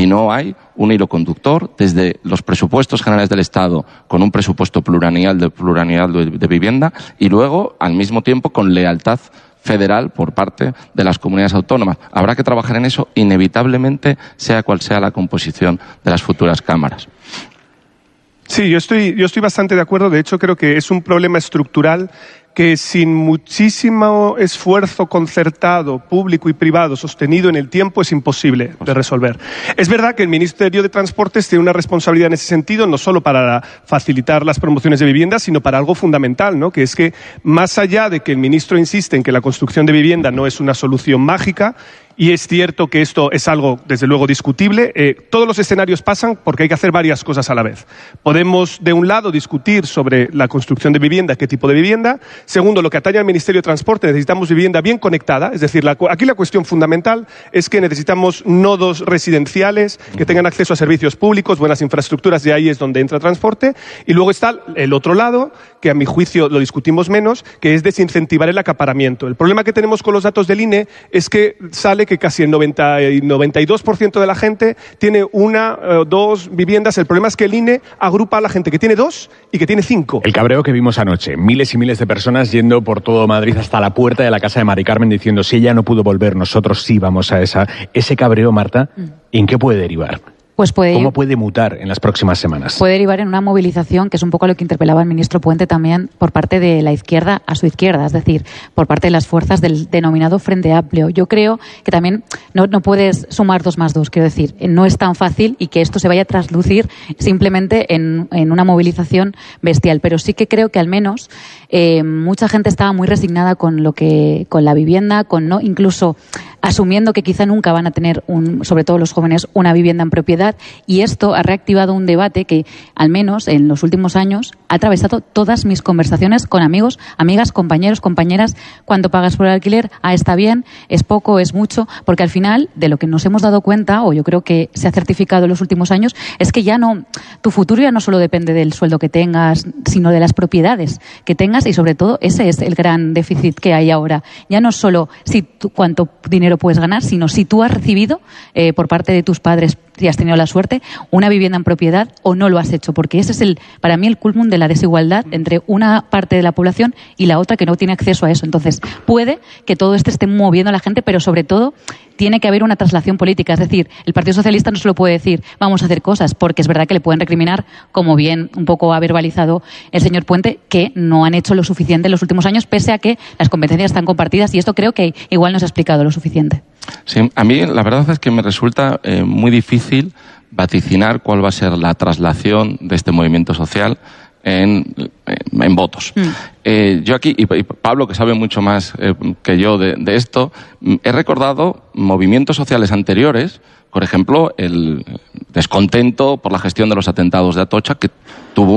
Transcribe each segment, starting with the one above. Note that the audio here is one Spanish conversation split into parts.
no hay un hilo conductor desde los presupuestos generales del Estado con un presupuesto plurianual de vivienda y luego, al mismo tiempo, con lealtad federal por parte de las comunidades autónomas. Habrá que trabajar en eso inevitablemente, sea cual sea la composición de las futuras cámaras. Sí, yo estoy bastante de acuerdo. De hecho, creo que es un problema estructural que sin muchísimo esfuerzo concertado, público y privado, sostenido en el tiempo, es imposible de resolver. Es verdad que el Ministerio de Transportes tiene una responsabilidad en ese sentido, no solo para facilitar las promociones de vivienda, sino para algo fundamental, ¿no? Que es que, más allá de que el ministro insiste en que la construcción de vivienda no es una solución mágica, y es cierto que esto es algo, desde luego, discutible. Todos los escenarios pasan porque hay que hacer varias cosas a la vez. Podemos, de un lado, discutir sobre la construcción de vivienda, qué tipo de vivienda. Segundo, lo que atañe al Ministerio de Transporte, necesitamos vivienda bien conectada. Es decir, aquí la cuestión fundamental es que necesitamos nodos residenciales que tengan acceso a servicios públicos, buenas infraestructuras, y ahí es donde entra transporte. Y luego está el otro lado, que a mi juicio lo discutimos menos, que es desincentivar el acaparamiento. El problema que tenemos con los datos del INE es que sale que casi el 92% de la gente tiene una o dos viviendas. El problema es que el INE agrupa a la gente que tiene 2 y que tiene 5. El cabreo que vimos anoche, miles y miles de personas yendo por todo Madrid hasta la puerta de la casa de Mari Carmen diciendo, si ella no pudo volver, nosotros sí vamos a esa. Ese cabreo, Marta, ¿en qué puede derivar? Pues ¿Cómo puede mutar en las próximas semanas? Puede derivar en una movilización, que es un poco a lo que interpelaba el ministro Puente también, por parte de la izquierda a su izquierda, es decir, por parte de las fuerzas del denominado Frente Amplio. Yo creo que también no puedes sumar 2 más 2, quiero decir, no es tan fácil y que esto se vaya a traslucir simplemente en una movilización bestial, pero sí que creo que al menos mucha gente estaba muy resignada con la vivienda, incluso asumiendo que quizá nunca van a tener, sobre todo los jóvenes, una vivienda en propiedad, y esto ha reactivado un debate que, al menos en los últimos años, ha atravesado todas mis conversaciones con amigos, amigas, compañeros, compañeras. ¿Cuánto pagas por el alquiler? ¿Está bien? ¿Es poco? ¿Es mucho? Porque al final, de lo que nos hemos dado cuenta, o yo creo que se ha certificado en los últimos años, es que tu futuro ya no solo depende del sueldo que tengas, sino de las propiedades que tengas, y sobre todo ese es el gran déficit que hay ahora. Ya no solo cuánto dinero puedes ganar, sino si tú has recibido por parte de tus padres, si has tenido la suerte, una vivienda en propiedad o no lo has hecho, porque ese es para mí el culmen de la desigualdad entre una parte de la población y la otra que no tiene acceso a eso. Entonces, puede que todo esto esté moviendo a la gente, pero sobre todo tiene que haber una traslación política. Es decir, el Partido Socialista no se lo puede decir, vamos a hacer cosas, porque es verdad que le pueden recriminar, como bien un poco ha verbalizado el señor Puente, que no han hecho lo suficiente en los últimos años, pese a que las competencias están compartidas, y esto creo que igual no se ha explicado lo suficiente. Sí, a mí la verdad es que me resulta muy difícil vaticinar cuál va a ser la traslación de este movimiento social en votos. Yo aquí, y Pablo, que sabe mucho más que yo de esto, he recordado movimientos sociales anteriores, por ejemplo, el descontento por la gestión de los atentados de Atocha, que tuvo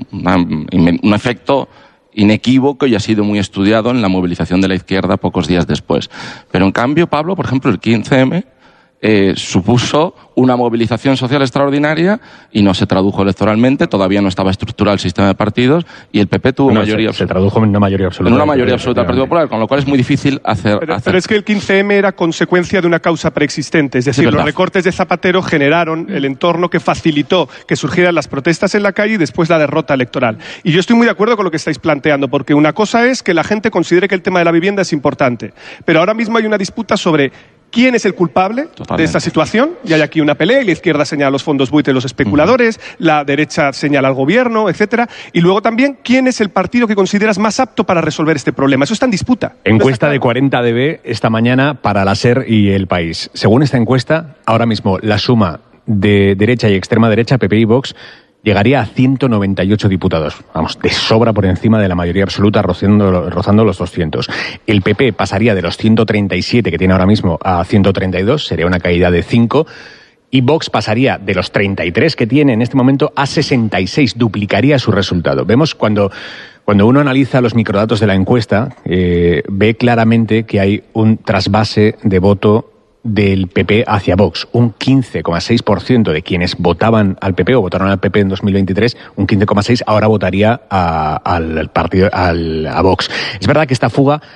un efecto inequívoco y ha sido muy estudiado en la movilización de la izquierda pocos días después. Pero en cambio, Pablo, por ejemplo, el 15M supuso una movilización social extraordinaria y no se tradujo electoralmente, todavía no estaba estructurado el sistema de partidos y el PP tuvo mayoría absoluta. Se tradujo en una mayoría absoluta. En una mayoría absoluta del Partido Popular, con lo cual es muy difícil hacer. Pero es que el 15M era consecuencia de una causa preexistente, es decir, los recortes de Zapatero generaron el entorno que facilitó que surgieran las protestas en la calle y después la derrota electoral. Y yo estoy muy de acuerdo con lo que estáis planteando, porque una cosa es que la gente considere que el tema de la vivienda es importante, pero ahora mismo hay una disputa sobre ¿quién es el culpable de esta situación? Y hay aquí una pelea, y la izquierda señala los fondos buitre, los especuladores, la derecha señala al gobierno, etcétera. Y luego también, ¿quién es el partido que consideras más apto para resolver este problema? Eso está en disputa. Encuesta de 40DB esta mañana para la SER y El País. Según esta encuesta, ahora mismo la suma de derecha y extrema derecha, PP y Vox, llegaría a 198 diputados. Vamos, de sobra por encima de la mayoría absoluta, rozando los 200. El PP pasaría de los 137 que tiene ahora mismo a 132, sería una caída de 5. Y Vox pasaría de los 33 que tiene en este momento a 66, duplicaría su resultado. Vemos cuando uno analiza los microdatos de la encuesta, ve claramente que hay un trasvase de voto del PP hacia Vox. Un 15,6% de quienes votaban al PP o votaron al PP en 2023, un 15,6% ahora votaría a Vox. Es verdad que esta fuga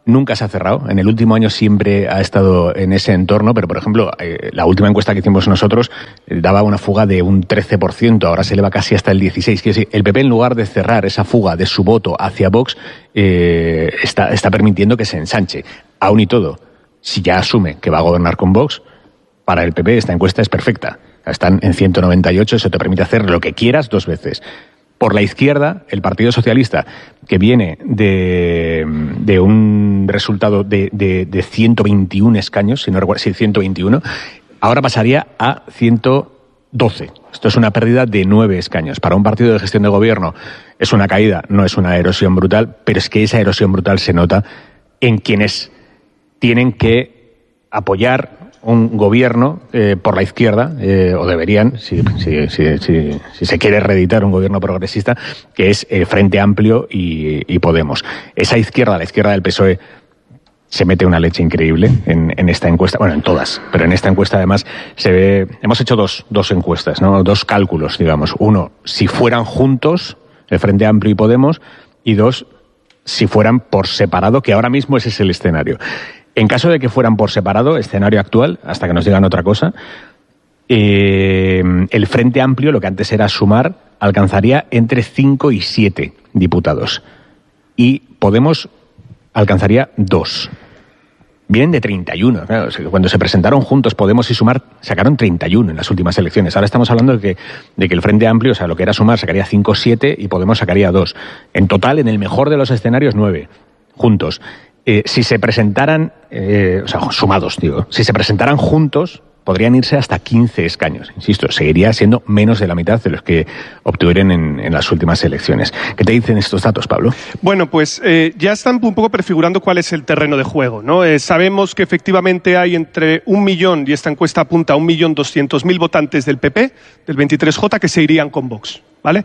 nunca se ha cerrado. En el último año siempre ha estado en ese entorno, pero, por ejemplo, la última encuesta que hicimos nosotros daba una fuga de un 13%, ahora se eleva casi hasta el 16%. Quiere decir, el PP, en lugar de cerrar esa fuga de su voto hacia Vox, está permitiendo que se ensanche. Aún y todo, si ya asume que va a gobernar con Vox, para el PP esta encuesta es perfecta. Están en 198, eso te permite hacer lo que quieras 2 veces. Por la izquierda, el Partido Socialista, que viene de un resultado de 121 escaños, si no recuerdo, sí, 121, ahora pasaría a 112. Esto es una pérdida de 9 escaños. Para un partido de gestión de gobierno es una caída, no es una erosión brutal, pero es que esa erosión brutal se nota en quienes tienen que apoyar un gobierno por la izquierda, o deberían, si se quiere reeditar un gobierno progresista, que es Frente Amplio y Podemos. Esa izquierda, la izquierda del PSOE, se mete una leche increíble en esta encuesta, bueno, en todas, pero en esta encuesta además se ve, hemos hecho dos encuestas, ¿no? 2 cálculos, digamos. Uno, si fueran juntos, el Frente Amplio y Podemos, y 2, si fueran por separado, que ahora mismo ese es el escenario. En caso de que fueran por separado, escenario actual, hasta que nos digan otra cosa, el Frente Amplio, lo que antes era sumar, alcanzaría entre 5 y 7 diputados. Y Podemos alcanzaría 2. Vienen de 31. Claro, cuando se presentaron juntos Podemos y Sumar, sacaron 31 en las últimas elecciones. Ahora estamos hablando de que el Frente Amplio, o sea, lo que era Sumar, sacaría 5 o 7 y Podemos sacaría 2. En total, en el mejor de los escenarios, 9 juntos. Si se presentaran, o sea, sumados, digo, si se presentaran juntos, podrían irse hasta 15 escaños. Insisto, seguiría siendo menos de la mitad de los que obtuvieron en las últimas elecciones. ¿Qué te dicen estos datos, Pablo? Bueno, pues ya están un poco prefigurando cuál es el terreno de juego, ¿no? Sabemos que efectivamente hay entre 1 millón, y esta encuesta apunta a 1.200.000 votantes del PP, del 23J, que se irían con Vox. ¿Vale?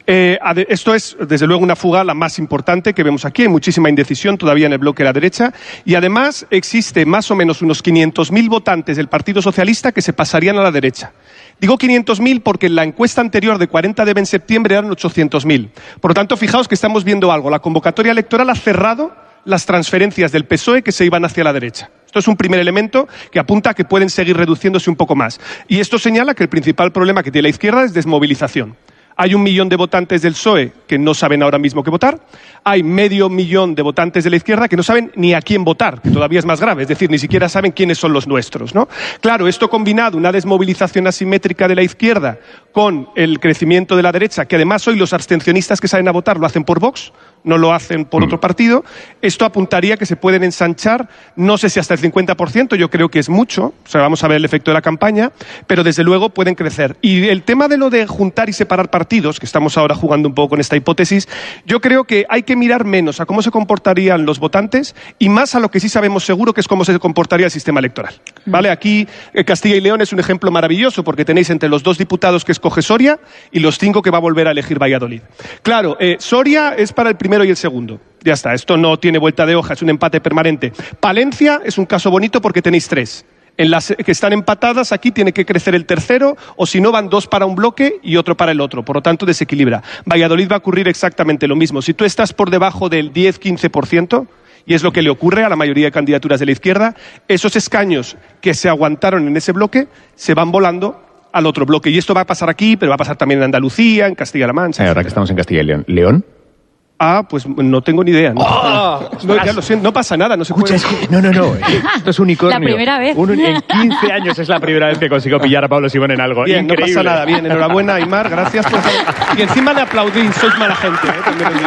Esto es, desde luego, una fuga la más importante que vemos aquí. Hay muchísima indecisión todavía en el bloque de la derecha. Y además existe más o menos unos 500.000 votantes del Partido Socialista que se pasarían a la derecha. Digo 500.000 porque en la encuesta anterior de 40 de septiembre eran 800.000. Por lo tanto, fijaos que estamos viendo algo. La convocatoria electoral ha cerrado las transferencias del PSOE que se iban hacia la derecha. Esto es un primer elemento que apunta a que pueden seguir reduciéndose un poco más. Y esto señala que el principal problema que tiene la izquierda es desmovilización. Hay 1 millón de votantes del PSOE que no saben ahora mismo qué votar. Hay 500.000 de votantes de la izquierda que no saben ni a quién votar, que todavía es más grave. Es decir, ni siquiera saben quiénes son los nuestros, ¿no? Claro, esto combinado, una desmovilización asimétrica de la izquierda con el crecimiento de la derecha, que además hoy los abstencionistas que salen a votar lo hacen por Vox, no lo hacen por otro partido, esto apuntaría que se pueden ensanchar, no sé si hasta el 50%, yo creo que es mucho, o sea, vamos a ver el efecto de la campaña, pero desde luego pueden crecer. Y el tema de lo de juntar y separar partidos, que estamos ahora jugando un poco con esta hipótesis, yo creo que hay que mirar menos a cómo se comportarían los votantes y más a lo que sí sabemos seguro, que es cómo se comportaría el sistema electoral. ¿Vale? Aquí Castilla y León es un ejemplo maravilloso, porque tenéis entre los 2 diputados que escoge Soria y los 5 que va a volver a elegir Valladolid. Claro, Soria es para el primero y el segundo. Ya está, esto no tiene vuelta de hoja, es un empate permanente. Palencia es un caso bonito porque tenéis 3. En las que están empatadas, aquí tiene que crecer el tercero, o si no van 2 para un bloque y otro para el otro. Por lo tanto, desequilibra. Valladolid va a ocurrir exactamente lo mismo. Si tú estás por debajo del 10-15%, y es lo que le ocurre a la mayoría de candidaturas de la izquierda, esos escaños que se aguantaron en ese bloque se van volando al otro bloque. Y esto va a pasar aquí, pero va a pasar también en Andalucía, en Castilla-La Mancha. Ahora que estamos en Castilla y León. ¿León? Ah, pues no tengo ni idea. No, ya lo siento, no pasa nada. No se puede... No. Esto es unicornio. La primera vez. En 15 años es la primera vez que consigo pillar a Pablo Simón en algo. Bien, increíble. No pasa nada. Bien, enhorabuena, Aymar. Gracias por... Y encima le aplaudí. Sois mala gente, también os digo.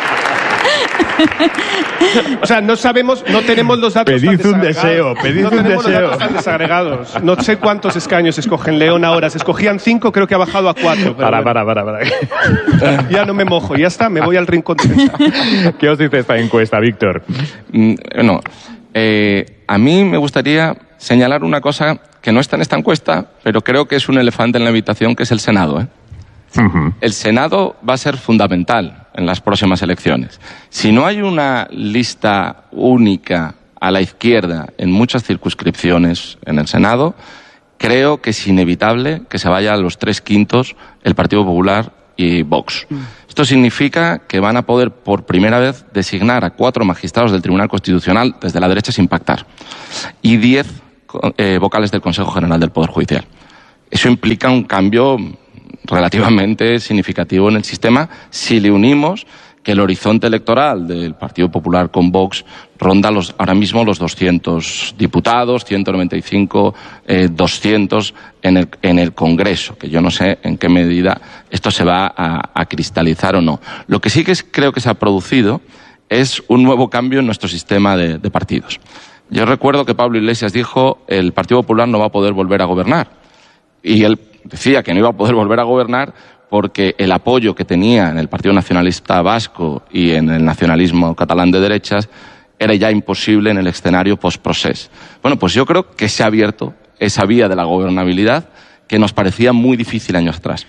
O sea, no sabemos, no tenemos los datos. Pedid un deseo, pedid un deseo. No tenemos los datos tan desagregados. No sé cuántos escaños escogen León ahora. Se escogían 5, creo que ha bajado a 4. Para. Ya no me mojo, ya está, me voy al rincón. ¿Qué os dice esta encuesta, Víctor? A mí me gustaría señalar una cosa que no está en esta encuesta, pero creo que es un elefante en la habitación, que es el Senado, El Senado va a ser fundamental en las próximas elecciones. Si no hay una lista única a la izquierda en muchas circunscripciones en el Senado, creo que es inevitable que se vaya a los 3/5 el Partido Popular y Vox. Esto significa que van a poder por primera vez designar a 4 magistrados del Tribunal Constitucional desde la derecha sin pactar y 10 vocales del Consejo General del Poder Judicial. Eso implica un cambio relativamente significativo en el sistema si le unimos que el horizonte electoral del Partido Popular con Vox ronda ahora mismo los 200 diputados, 195, 200 en el Congreso, que yo no sé en qué medida esto se va a cristalizar o no. Lo que sí que creo que se ha producido es un nuevo cambio en nuestro sistema de partidos. Yo recuerdo que Pablo Iglesias dijo el Partido Popular no va a poder volver a gobernar. Y él decía que no iba a poder volver a gobernar porque el apoyo que tenía en el Partido Nacionalista Vasco y en el nacionalismo catalán de derechas era ya imposible en el escenario post-Procés. Bueno, pues yo creo que se ha abierto esa vía de la gobernabilidad que nos parecía muy difícil años atrás.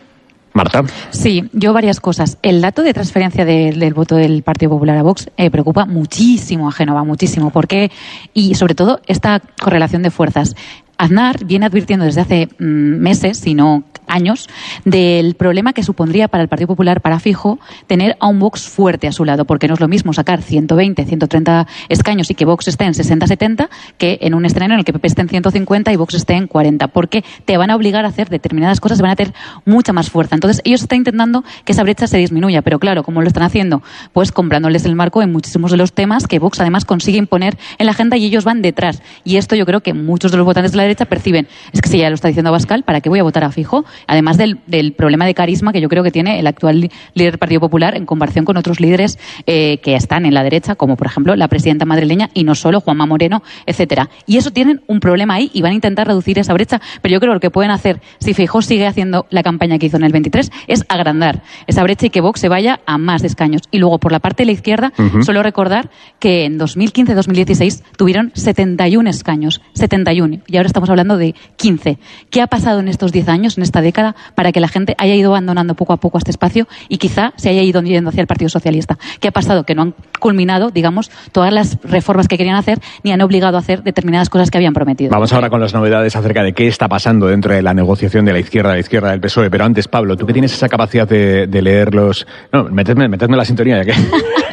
Marta. Sí, yo varias cosas. El dato de transferencia del voto del Partido Popular a Vox preocupa muchísimo a Génova, muchísimo. ¿Por qué? Y sobre todo esta correlación de fuerzas. Aznar viene advirtiendo desde hace meses, si no años, del problema que supondría para el Partido Popular, para Feijóo, tener a un Vox fuerte a su lado, porque no es lo mismo sacar 120, 130 escaños y que Vox esté en 60, 70, que en un escenario en el que PP esté en 150 y Vox esté en 40, porque te van a obligar a hacer determinadas cosas y van a tener mucha más fuerza. Entonces, ellos están intentando que esa brecha se disminuya, pero claro, ¿cómo lo están haciendo? Pues comprándoles el marco en muchísimos de los temas que Vox además consigue imponer en la agenda y ellos van detrás. Y esto yo creo que muchos de los votantes de la derecha perciben, es que si ya lo está diciendo Abascal, ¿para qué voy a votar a Feijóo? Además del problema de carisma que yo creo que tiene el actual líder del Partido Popular en comparación con otros líderes que están en la derecha, como por ejemplo la presidenta madrileña y no solo, Juanma Moreno, etcétera. Y eso tienen un problema ahí y van a intentar reducir esa brecha, pero yo creo que lo que pueden hacer, si Feijóo sigue haciendo la campaña que hizo en el 23, es agrandar esa brecha y que Vox se vaya a más de escaños. Y luego, por la parte de la izquierda, solo recordar que en 2015-2016 tuvieron 71 escaños, 71, y ahora estamos hablando de 15. ¿Qué ha pasado en estos 10 años, en esta década, para que la gente haya ido abandonando poco a poco este espacio y quizá se haya ido yendo hacia el Partido Socialista? ¿Qué ha pasado? Que no han culminado, digamos, todas las reformas que querían hacer ni han obligado a hacer determinadas cosas que habían prometido. Vamos ahora con las novedades acerca de qué está pasando dentro de la negociación de la izquierda del PSOE. Pero antes, Pablo, tú que tienes esa capacidad de leer los... No, metedme la sintonía ya que...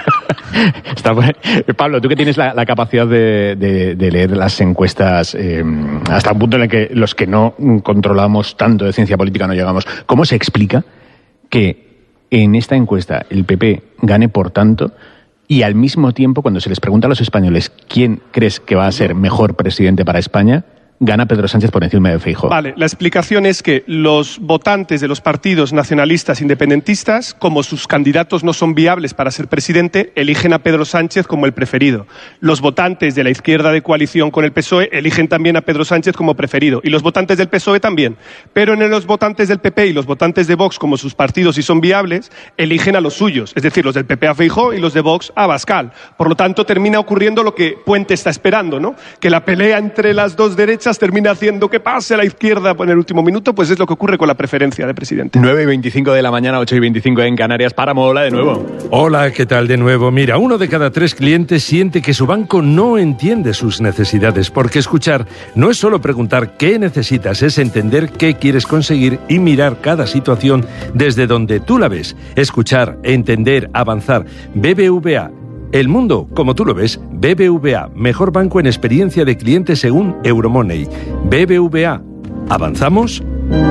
Pablo, tú que tienes la capacidad de leer las encuestas hasta un punto en el que los que no controlamos tanto de ciencia política no llegamos, ¿cómo se explica que en esta encuesta el PP gane por tanto y al mismo tiempo cuando se les pregunta a los españoles quién crees que va a ser mejor presidente para España, gana Pedro Sánchez por encima de Feijóo? Vale, la explicación es que los votantes de los partidos nacionalistas independentistas, como sus candidatos no son viables para ser presidente, eligen a Pedro Sánchez como el preferido. Los votantes de la izquierda de coalición con el PSOE eligen también a Pedro Sánchez como preferido. Y los votantes del PSOE también. Pero en los votantes del PP y los votantes de Vox, como sus partidos sí son viables, eligen a los suyos. Es decir, los del PP a Feijóo y los de Vox a Abascal. Por lo tanto, termina ocurriendo lo que Puente está esperando, ¿no? Que la pelea entre las dos derechas termina haciendo que pase a la izquierda en el último minuto, pues es lo que ocurre con la preferencia de presidente. 9:25 de la mañana, 8:25 en Canarias. Páramo, hola de nuevo. Hola, ¿qué tal de nuevo? Mira, 1 de cada 3 clientes siente que su banco no entiende sus necesidades, porque escuchar no es solo preguntar qué necesitas, es entender qué quieres conseguir y mirar cada situación desde donde tú la ves. Escuchar, entender, avanzar. BBVA. El mundo, como tú lo ves, BBVA, mejor banco en experiencia de cliente según Euromoney. BBVA, ¿avanzamos?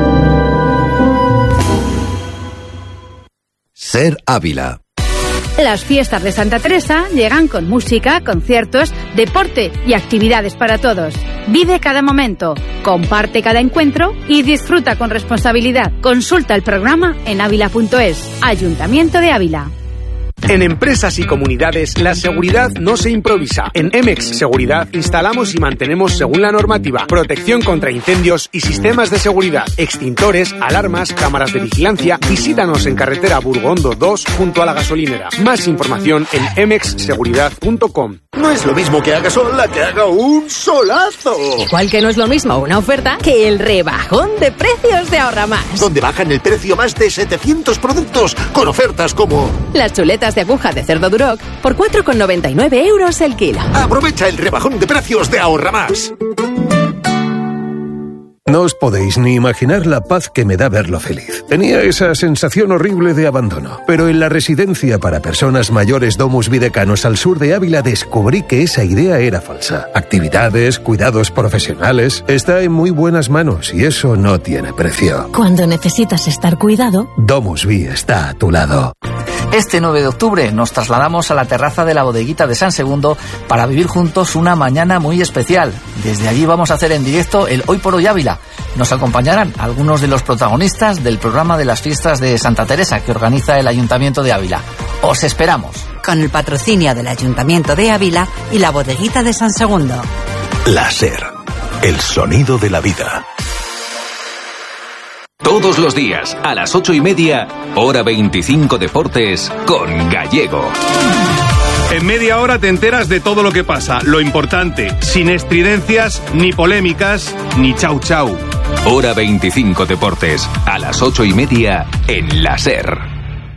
Ser Ávila. Las fiestas de Santa Teresa llegan con música, conciertos, deporte y actividades para todos. Vive cada momento, comparte cada encuentro y disfruta con responsabilidad. Consulta el programa en avila.es. Ayuntamiento de Ávila. En empresas y comunidades, la seguridad no se improvisa. En Emex Seguridad instalamos y mantenemos según la normativa protección contra incendios y sistemas de seguridad, extintores, alarmas, cámaras de vigilancia. Visítanos en carretera Burgondo 2 junto a la gasolinera. Más información en emexseguridad.com. No es lo mismo que haga sol a que haga un solazo. Igual que no es lo mismo una oferta que el rebajón de precios de Ahorra Más. Donde bajan el precio más de 700 productos con ofertas como... Las chuletas de aguja de cerdo Duroc por 4,99 € el kilo. Aprovecha el rebajón de precios de Ahorra Más. No os podéis ni imaginar la paz que me da verlo feliz. Tenía esa sensación horrible de abandono, pero en la residencia para personas mayores Domus Videcanos al sur de Ávila descubrí que esa idea era falsa. Actividades, cuidados profesionales, está en muy buenas manos y eso no tiene precio. Cuando necesitas estar cuidado, Domus Vi está a tu lado. Este 9 de octubre nos trasladamos a la terraza de la bodeguita de San Segundo para vivir juntos una mañana muy especial. Desde allí vamos a hacer en directo el Hoy por Hoy Ávila. Nos acompañarán algunos de los protagonistas del programa de las fiestas de Santa Teresa que organiza el Ayuntamiento de Ávila. ¡Os esperamos! Con el patrocinio del Ayuntamiento de Ávila y la bodeguita de San Segundo. La SER, el sonido de la vida. Todos los días, a las 8:30, Hora 25 Deportes con Gallego. En media hora te enteras de todo lo que pasa, lo importante, sin estridencias, ni polémicas, ni chau chau. Hora 25 Deportes, a las 8:30 en la SER.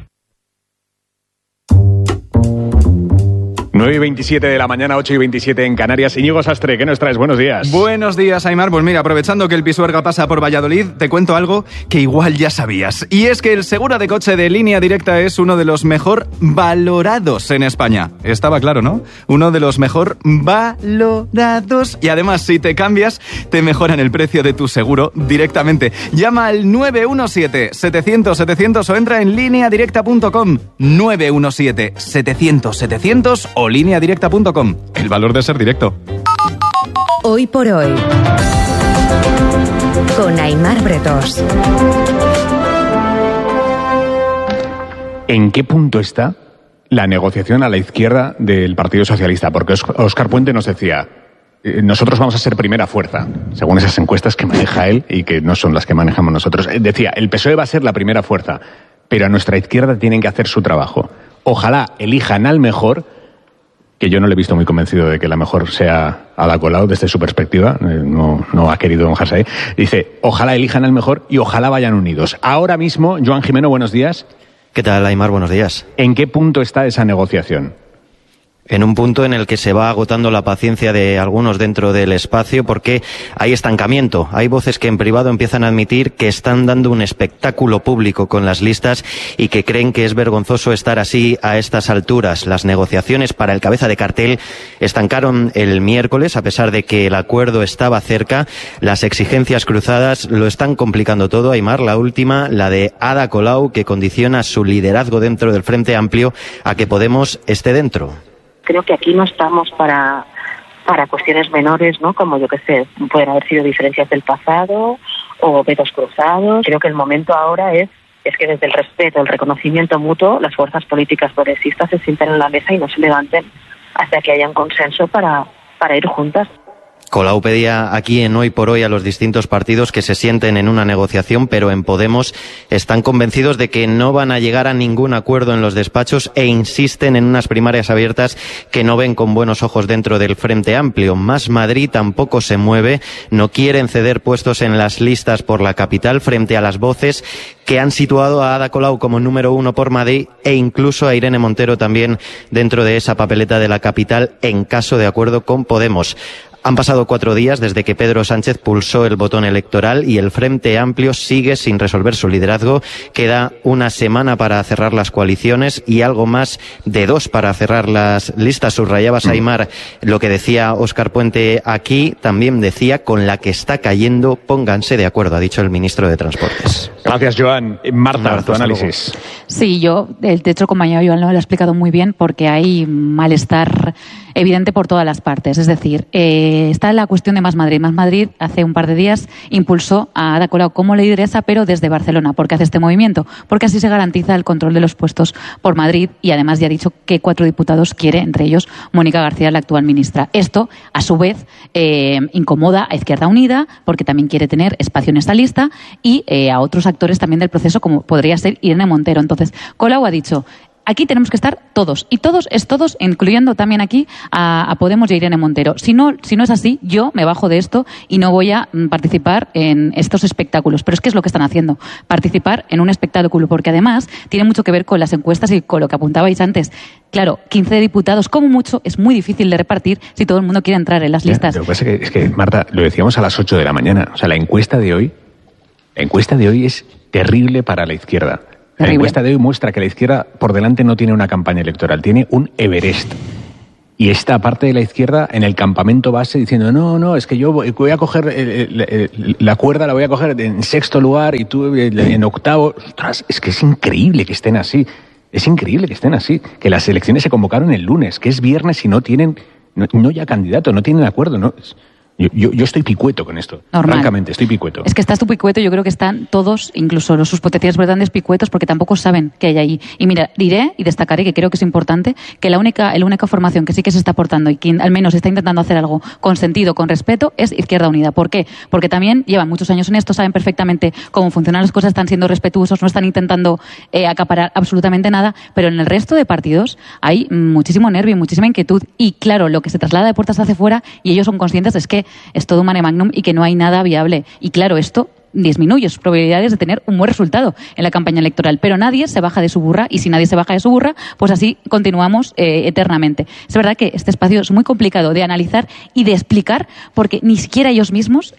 9:27 de la mañana, 8:27 en Canarias. Íñigo Sastre, ¿qué nos traes? Buenos días. Buenos días, Aimar. Pues mira, aprovechando que el Pisuerga pasa por Valladolid, te cuento algo que igual ya sabías. Y es que el seguro de coche de Línea Directa es uno de los mejor valorados en España. Estaba claro, ¿no? Uno de los mejor valorados. Y además, si te cambias, te mejoran el precio de tu seguro directamente. Llama al 917-700-700 o entra en lineadirecta.com. 917-700-700 o lineadirecta.com. El valor de ser directo. Hoy por hoy, con Aimar Bretos. ¿En qué punto está la negociación a la izquierda del Partido Socialista? Porque Óscar Puente nos decía, nosotros vamos a ser primera fuerza, según esas encuestas que maneja él y que no son las que manejamos nosotros. Decía, el PSOE va a ser la primera fuerza, pero a nuestra izquierda tienen que hacer su trabajo. Ojalá elijan al mejor, que yo no le he visto muy convencido de que la mejor sea Ada Colau desde su perspectiva, no ha querido mojarse ahí. Dice, ojalá elijan al mejor y ojalá vayan unidos. Ahora mismo, Joan Jimeno, buenos días. ¿Qué tal, Aimar? Buenos días. ¿En qué punto está esa negociación? En un punto en el que se va agotando la paciencia de algunos dentro del espacio porque hay estancamiento. Hay voces que en privado empiezan a admitir que están dando un espectáculo público con las listas y que creen que es vergonzoso estar así a estas alturas. Las negociaciones para el cabeza de cartel estancaron el miércoles, a pesar de que el acuerdo estaba cerca. Las exigencias cruzadas lo están complicando todo. Aimar, la última, la de Ada Colau, que condiciona su liderazgo dentro del Frente Amplio a que Podemos esté dentro. Creo que aquí no estamos para cuestiones menores, ¿no? Como yo que sé, pueden haber sido diferencias del pasado o vetos cruzados. Creo que el momento ahora es que desde el respeto, el reconocimiento mutuo, las fuerzas políticas progresistas se sienten en la mesa y no se levanten hasta que haya un consenso para ir juntas. Colau pedía aquí en Hoy por Hoy a los distintos partidos que se sienten en una negociación, pero en Podemos están convencidos de que no van a llegar a ningún acuerdo en los despachos e insisten en unas primarias abiertas que no ven con buenos ojos dentro del Frente Amplio. Más Madrid tampoco se mueve, no quieren ceder puestos en las listas por la capital frente a las voces que han situado a Ada Colau como número 1 por Madrid e incluso a Irene Montero también dentro de esa papeleta de la capital en caso de acuerdo con Podemos. Han pasado 4 días desde que Pedro Sánchez pulsó el botón electoral y el Frente Amplio sigue sin resolver su liderazgo. Queda una semana para cerrar las coaliciones y algo más de 2 para cerrar las listas. Subrayaba Aimar lo que decía Óscar Puente aquí, también decía con la que está cayendo, pónganse de acuerdo, ha dicho el ministro de Transportes. Gracias, Joan. Marta, tu análisis. Sí, de hecho, compañero Joan lo ha explicado muy bien porque hay malestar evidente por todas las partes. Es decir, está la cuestión de Más Madrid. Más Madrid hace un par de días impulsó a Ada Colau como lideresa, pero desde Barcelona. ¿Por qué hace este movimiento? Porque así se garantiza el control de los puestos por Madrid y además ya ha dicho que 4 diputados quiere, entre ellos Mónica García, la actual ministra. Esto, a su vez, incomoda a Izquierda Unida porque también quiere tener espacio en esta lista y a otros actores también del proceso como podría ser Irene Montero. Entonces, Colau ha dicho, aquí tenemos que estar todos. Y todos es todos, incluyendo también aquí a Podemos y a Irene Montero. Si no es así, yo me bajo de esto y no voy a participar en estos espectáculos. Pero es que es lo que están haciendo, participar en un espectáculo, porque además tiene mucho que ver con las encuestas y con lo que apuntabais antes. Claro, 15 diputados, como mucho, es muy difícil de repartir si todo el mundo quiere entrar en las listas. Lo que pasa es que, Marta, lo decíamos a las 8 de la mañana. O sea, la encuesta de hoy es terrible para la izquierda. La encuesta de hoy muestra que la izquierda por delante no tiene una campaña electoral, tiene un Everest. Y esta parte de la izquierda en el campamento base diciendo no, es que yo voy a coger la cuerda, la voy a coger en 6º lugar y tú en 8º. Ostras, es que es increíble que estén así. Es increíble que estén así. Que las elecciones se convocaron el lunes, que es viernes y no tienen, no ya candidato, no tienen acuerdo, ¿no? Yo estoy picueto con esto. Normal. Francamente, estoy picueto. Es que estás tú picueto, yo creo que están todos, incluso sus potenciales votantes picuetos, porque tampoco saben qué hay ahí. Y mira, diré y destacaré, que creo que es importante, que la única formación que sí que se está aportando y que al menos está intentando hacer algo con sentido, con respeto, es Izquierda Unida. ¿Por qué? Porque también llevan muchos años en esto, saben perfectamente cómo funcionan las cosas, están siendo respetuosos, no están intentando acaparar absolutamente nada, pero en el resto de partidos hay muchísimo nervio y muchísima inquietud. Y claro, lo que se traslada de puertas hacia fuera, y ellos son conscientes, es que es todo un mare magnum y que no hay nada viable. Y claro, esto disminuye sus probabilidades de tener un buen resultado en la campaña electoral. Pero nadie se baja de su burra, y si nadie se baja de su burra, pues así continuamos eternamente. Es verdad que este espacio es muy complicado de analizar y de explicar, porque ni siquiera ellos mismos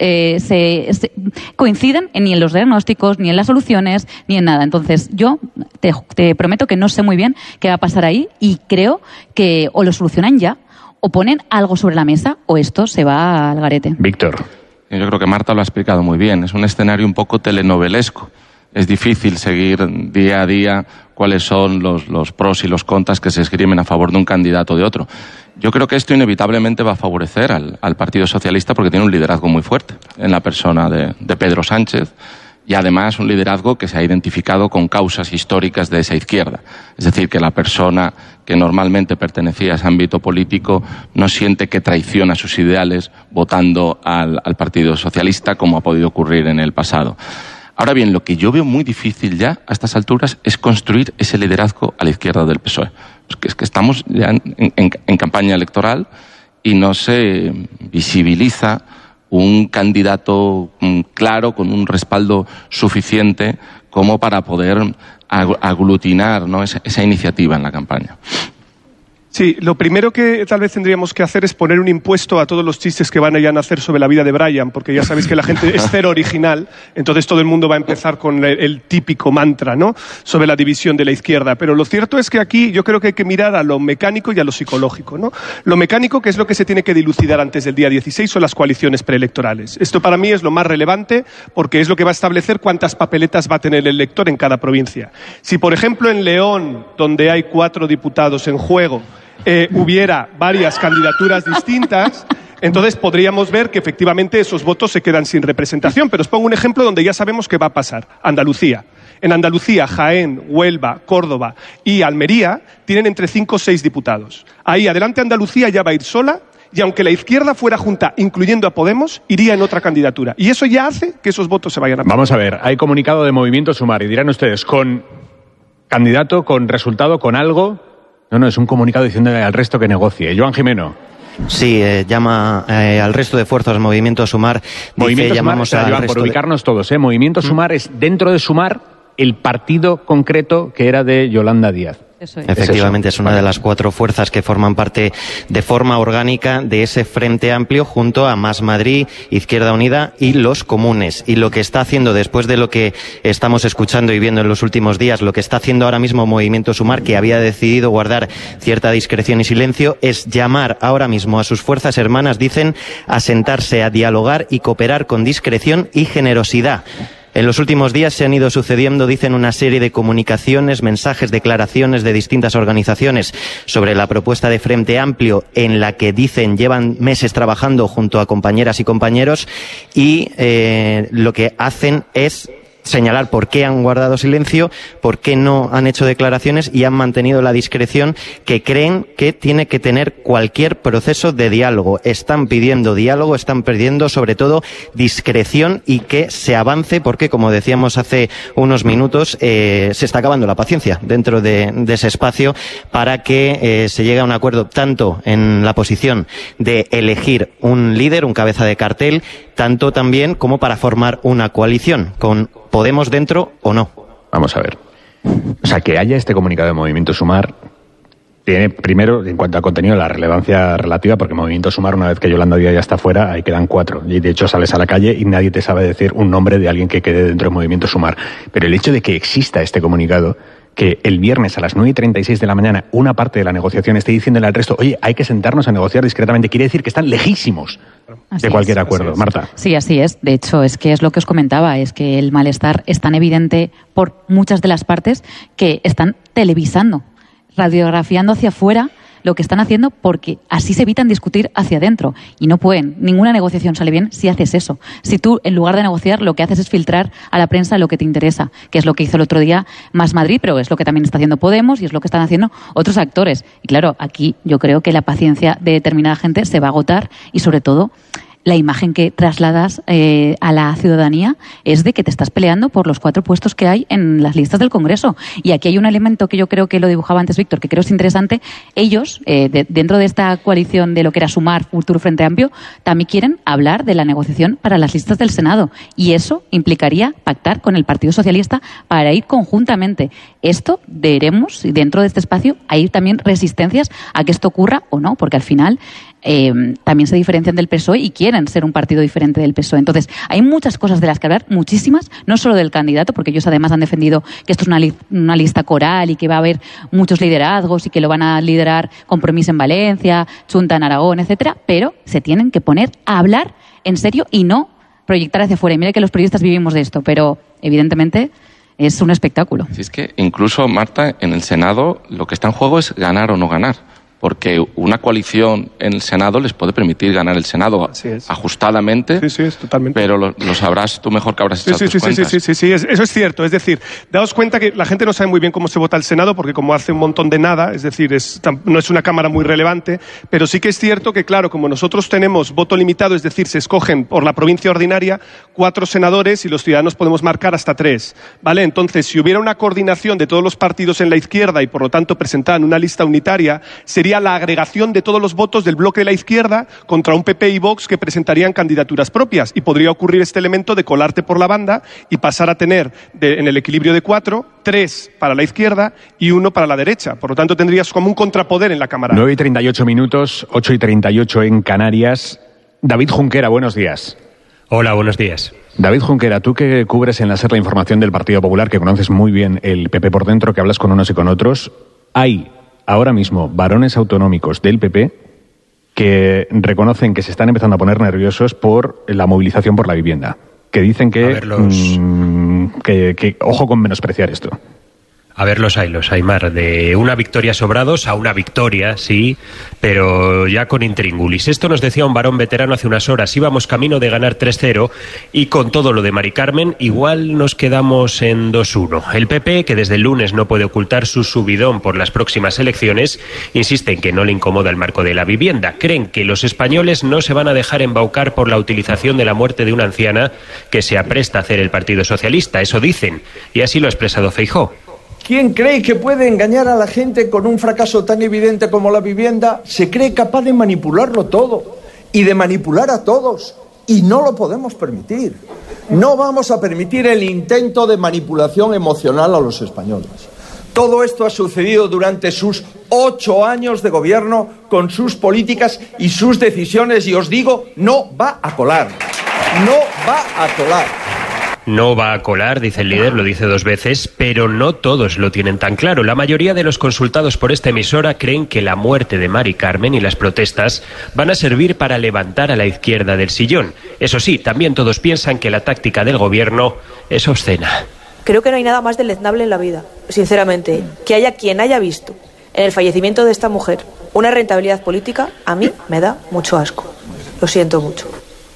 se coinciden ni en los diagnósticos, ni en las soluciones, ni en nada. Entonces, yo te prometo que no sé muy bien qué va a pasar ahí, y creo que o lo solucionan ya, o ponen algo sobre la mesa, o esto se va al garete. Víctor. Yo creo que Marta lo ha explicado muy bien. Es un escenario un poco telenovelesco. Es difícil seguir día a día cuáles son los pros y los contras que se esgrimen a favor de un candidato o de otro. Yo creo que esto inevitablemente va a favorecer al Partido Socialista, porque tiene un liderazgo muy fuerte en la persona de Pedro Sánchez, y además un liderazgo que se ha identificado con causas históricas de esa izquierda. Es decir, que la persona que normalmente pertenecía a ese ámbito político no siente que traiciona sus ideales votando al Partido Socialista, como ha podido ocurrir en el pasado. Ahora bien, lo que yo veo muy difícil ya a estas alturas es construir ese liderazgo a la izquierda del PSOE. Es que estamos ya en campaña electoral y no se visibiliza un candidato claro, con un respaldo suficiente como para poder aglutinar, ¿no?, esa iniciativa en la campaña. Sí, lo primero que tal vez tendríamos que hacer es poner un impuesto a todos los chistes que van a nacer sobre la vida de Brian, porque ya sabéis que la gente es cero original, entonces todo el mundo va a empezar con el típico mantra, ¿no?, sobre la división de la izquierda. Pero lo cierto es que aquí yo creo que hay que mirar a lo mecánico y a lo psicológico, ¿no? Lo mecánico, que es lo que se tiene que dilucidar antes del día 16, son las coaliciones preelectorales. Esto para mí es lo más relevante, porque es lo que va a establecer cuántas papeletas va a tener el elector en cada provincia. Si, por ejemplo, en León, donde hay 4 diputados en juego, hubiera varias candidaturas distintas, entonces podríamos ver que efectivamente esos votos se quedan sin representación. Pero os pongo un ejemplo donde ya sabemos qué va a pasar. Andalucía. En Andalucía, Jaén, Huelva, Córdoba y Almería tienen entre 5 o 6 diputados. Ahí, adelante, Andalucía ya va a ir sola, y aunque la izquierda fuera junta, incluyendo a Podemos, iría en otra candidatura. Y eso ya hace que esos votos se vayan a... Vamos a ver, hay comunicado de Movimiento Sumar, y dirán ustedes, ¿con candidato, con resultado, con algo? No, es un comunicado diciéndole al resto que negocie. Joan Jimeno. Sí, llama al resto de fuerzas, Movimiento Sumar. Movimiento llamamos Sumar, Joan, por ubicarnos todos, Movimiento Sumar es, dentro de Sumar, el partido concreto que era de Yolanda Díaz. Efectivamente, es una de las 4 fuerzas que forman parte de forma orgánica de ese Frente Amplio, junto a Más Madrid, Izquierda Unida y los Comunes. Y lo que está haciendo, después de lo que estamos escuchando y viendo en los últimos días, lo que está haciendo ahora mismo Movimiento Sumar, que había decidido guardar cierta discreción y silencio, es llamar ahora mismo a sus fuerzas hermanas, dicen, a sentarse, a dialogar y cooperar con discreción y generosidad. En los últimos días se han ido sucediendo, dicen, una serie de comunicaciones, mensajes, declaraciones de distintas organizaciones sobre la propuesta de Frente Amplio, en la que, dicen, llevan meses trabajando junto a compañeras y compañeros, y lo que hacen es señalar por qué han guardado silencio, por qué no han hecho declaraciones y han mantenido la discreción que creen que tiene que tener cualquier proceso de diálogo. Están pidiendo diálogo, están pidiendo sobre todo discreción y que se avance porque, como decíamos hace unos minutos, se está acabando la paciencia dentro de ese espacio para que se llegue a un acuerdo tanto en la posición de elegir un líder, un cabeza de cartel, tanto también como para formar una coalición con Podemos dentro o no. Vamos a ver. O sea, que haya este comunicado de Movimiento Sumar tiene, primero, en cuanto a contenido, la relevancia relativa, porque Movimiento Sumar, una vez que Yolanda Díaz ya está fuera, ahí quedan 4. Y de hecho sales a la calle y nadie te sabe decir un nombre de alguien que quede dentro de Movimiento Sumar. Pero el hecho de que exista este comunicado, que el viernes a las 9:36 de la mañana una parte de la negociación esté diciéndole al resto, oye, hay que sentarnos a negociar discretamente, quiere decir que están lejísimos de cualquier acuerdo. Marta. Sí, así es. De hecho, es que es lo que os comentaba, es que el malestar es tan evidente por muchas de las partes que están televisando, radiografiando hacia afuera lo que están haciendo, porque así se evitan discutir hacia adentro. Y no pueden. Ninguna negociación sale bien si haces eso. Si tú, en lugar de negociar, lo que haces es filtrar a la prensa lo que te interesa, que es lo que hizo el otro día Más Madrid, pero es lo que también está haciendo Podemos y es lo que están haciendo otros actores. Y claro, aquí yo creo que la paciencia de determinada gente se va a agotar y, sobre todo, la imagen que trasladas a la ciudadanía es de que te estás peleando por los 4 puestos que hay en las listas del Congreso. Y aquí hay un elemento que yo creo que lo dibujaba antes Víctor, que creo es interesante. Ellos, dentro de esta coalición de lo que era Sumar, Futuro, Frente Amplio, también quieren hablar de la negociación para las listas del Senado. Y eso implicaría pactar con el Partido Socialista para ir conjuntamente. Esto veremos, y dentro de este espacio hay también resistencias a que esto ocurra o no, porque al final también se diferencian del PSOE y quieren ser un partido diferente del PSOE. Entonces, hay muchas cosas de las que hablar, muchísimas, no solo del candidato, porque ellos además han defendido que esto es una lista coral y que va a haber muchos liderazgos y que lo van a liderar Compromís en Valencia, Chunta en Aragón, etcétera, pero se tienen que poner a hablar en serio y no proyectar hacia afuera. Y mira que los periodistas vivimos de esto, pero evidentemente es un espectáculo. Si es que incluso, Marta, en el Senado lo que está en juego es ganar o no ganar. Porque una coalición en el Senado les puede permitir ganar el Senado ajustadamente, totalmente. Pero lo sabrás tú mejor que habrás echado tus cuentas. Sí, eso es cierto. Es decir, daos cuenta que la gente no sabe muy bien cómo se vota el Senado, porque como hace un montón de nada, es decir, no es una cámara muy relevante, pero sí que es cierto que, claro, como nosotros tenemos voto limitado, es decir, se escogen por la provincia ordinaria 4 senadores y los ciudadanos podemos marcar hasta 3, ¿vale? Entonces, si hubiera una coordinación de todos los partidos en la izquierda y, por lo tanto, presentaran una lista unitaria, sería la agregación de todos los votos del bloque de la izquierda contra un PP y Vox que presentarían candidaturas propias, y podría ocurrir este elemento de colarte por la banda y pasar a tener en el equilibrio de 4, 3 para la izquierda y 1 para la derecha. Por lo tanto, tendrías como un contrapoder en la Cámara. 9:38 minutos, 8:38 en Canarias. David Junquera, buenos días. Hola, buenos días. David Junquera, tú que cubres en la SER la información del Partido Popular, que conoces muy bien el PP por dentro, que hablas con unos y con otros, hay ahora mismo varones autonómicos del PP que reconocen que se están empezando a poner nerviosos por la movilización por la vivienda, que dicen que ojo con menospreciar esto. A ver, los hay, Mar. De una victoria sobrados a una victoria, sí, pero ya con intríngulis. Esto nos decía un varón veterano hace unas horas. Íbamos camino de ganar 3-0 y con todo lo de Mari Carmen, igual nos quedamos en 2-1. El PP, que desde el lunes no puede ocultar su subidón por las próximas elecciones, insiste en que no le incomoda el marco de la vivienda. Creen que los españoles no se van a dejar embaucar por la utilización de la muerte de una anciana que se apresta a hacer el Partido Socialista. Eso dicen, y así lo ha expresado Feijóo. ¿Quién cree que puede engañar a la gente con un fracaso tan evidente como la vivienda? Se cree capaz de manipularlo todo y de manipular a todos, y no lo podemos permitir. No vamos a permitir el intento de manipulación emocional a los españoles. Todo esto ha sucedido durante sus 8 años de gobierno, con sus políticas y sus decisiones, y os digo, no va a colar. No va a colar. No va a colar, dice el líder, lo dice 2 veces, pero no todos lo tienen tan claro. La mayoría de los consultados por esta emisora creen que la muerte de Mari Carmen y las protestas van a servir para levantar a la izquierda del sillón. Eso sí, también todos piensan que la táctica del gobierno es obscena. Creo que no hay nada más deleznable en la vida, sinceramente. Que haya quien haya visto en el fallecimiento de esta mujer una rentabilidad política, a mí me da mucho asco. Lo siento mucho.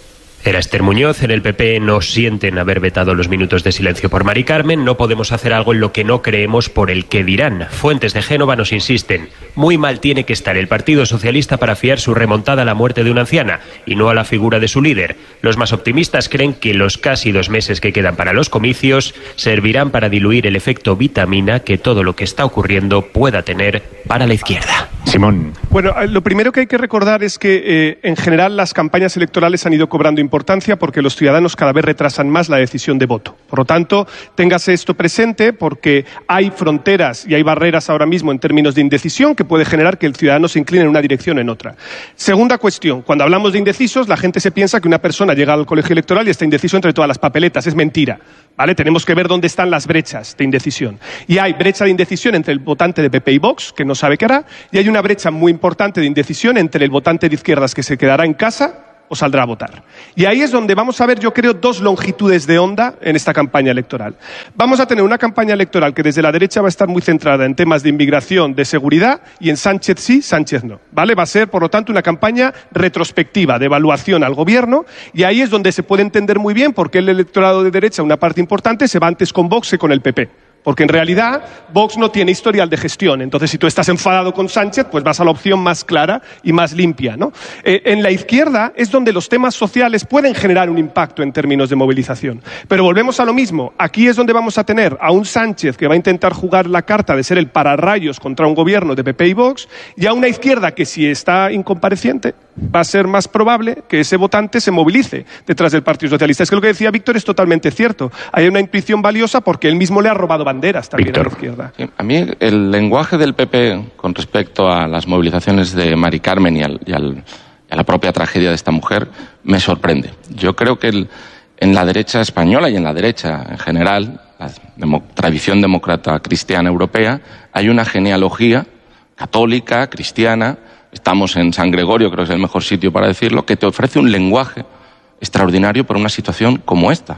Era Esther Muñoz. En el PP no sienten haber vetado los minutos de silencio por Mari Carmen. No podemos hacer algo en lo que no creemos por el que dirán. Fuentes de Génova nos insisten. Muy mal tiene que estar el Partido Socialista para fiar su remontada a la muerte de una anciana y no a la figura de su líder. Los más optimistas creen que los casi 2 meses que quedan para los comicios servirán para diluir el efecto vitamina que todo lo que está ocurriendo pueda tener para la izquierda. Simón. Bueno, lo primero que hay que recordar es que en general las campañas electorales han ido cobrando importancia porque los ciudadanos cada vez retrasan más la decisión de voto. Por lo tanto, téngase esto presente porque hay fronteras y hay barreras ahora mismo en términos de indecisión que puede generar que el ciudadano se incline en una dirección o en otra. Segunda cuestión, cuando hablamos de indecisos, la gente se piensa que una persona llega al colegio electoral y está indeciso entre todas las papeletas. Es mentira. ¿Vale? Tenemos que ver dónde están las brechas de indecisión. Y hay brecha de indecisión entre el votante de PP y Vox, que no sabe qué hará, y hay una brecha muy importante de indecisión entre el votante de izquierdas que se quedará en casa o saldrá a votar. Y ahí es donde vamos a ver, yo creo, 2 longitudes de onda en esta campaña electoral. Vamos a tener una campaña electoral que desde la derecha va a estar muy centrada en temas de inmigración, de seguridad, y en Sánchez sí, Sánchez no. ¿Vale? Va a ser, por lo tanto, una campaña retrospectiva de evaluación al gobierno, y ahí es donde se puede entender muy bien por qué el electorado de derecha, una parte importante, se va antes con Vox que con el PP. Porque en realidad Vox no tiene historial de gestión. Entonces, si tú estás enfadado con Sánchez, pues vas a la opción más clara y más limpia, ¿no? En la izquierda es donde los temas sociales pueden generar un impacto en términos de movilización. Pero volvemos a lo mismo. Aquí es donde vamos a tener a un Sánchez que va a intentar jugar la carta de ser el pararrayos contra un gobierno de PP y Vox, y a una izquierda que, si está incompareciente, va a ser más probable que ese votante se movilice detrás del Partido Socialista. Es que lo que decía Víctor es totalmente cierto. Hay una intuición valiosa porque él mismo le ha robado banderas también Víctor. A la izquierda. Sí, a mí el lenguaje del PP con respecto a las movilizaciones de Mari Carmen y a la propia tragedia de esta mujer me sorprende. Yo creo que en la derecha española y en la derecha en general, la tradición demócrata cristiana europea, hay una genealogía católica, cristiana. Estamos en San Gregorio, creo que es el mejor sitio para decirlo, que te ofrece un lenguaje extraordinario para una situación como esta.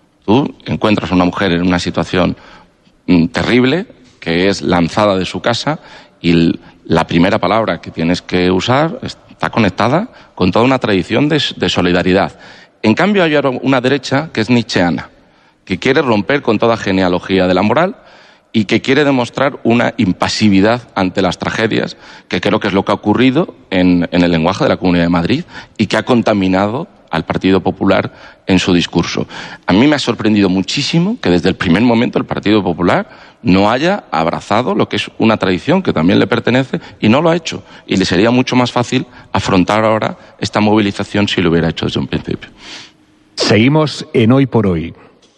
Tú encuentras a una mujer en una situación terrible, que es lanzada de su casa, y la primera palabra que tienes que usar está conectada con toda una tradición de solidaridad. En cambio, hay una derecha que es nietzscheana, que quiere romper con toda genealogía de la moral y que quiere demostrar una impasividad ante las tragedias, que creo que es lo que ha ocurrido en el lenguaje de la Comunidad de Madrid y que ha contaminado al Partido Popular en su discurso. A mí me ha sorprendido muchísimo que desde el primer momento el Partido Popular no haya abrazado lo que es una tradición que también le pertenece y no lo ha hecho. Y le sería mucho más fácil afrontar ahora esta movilización si lo hubiera hecho desde un principio. Seguimos en Hoy por Hoy.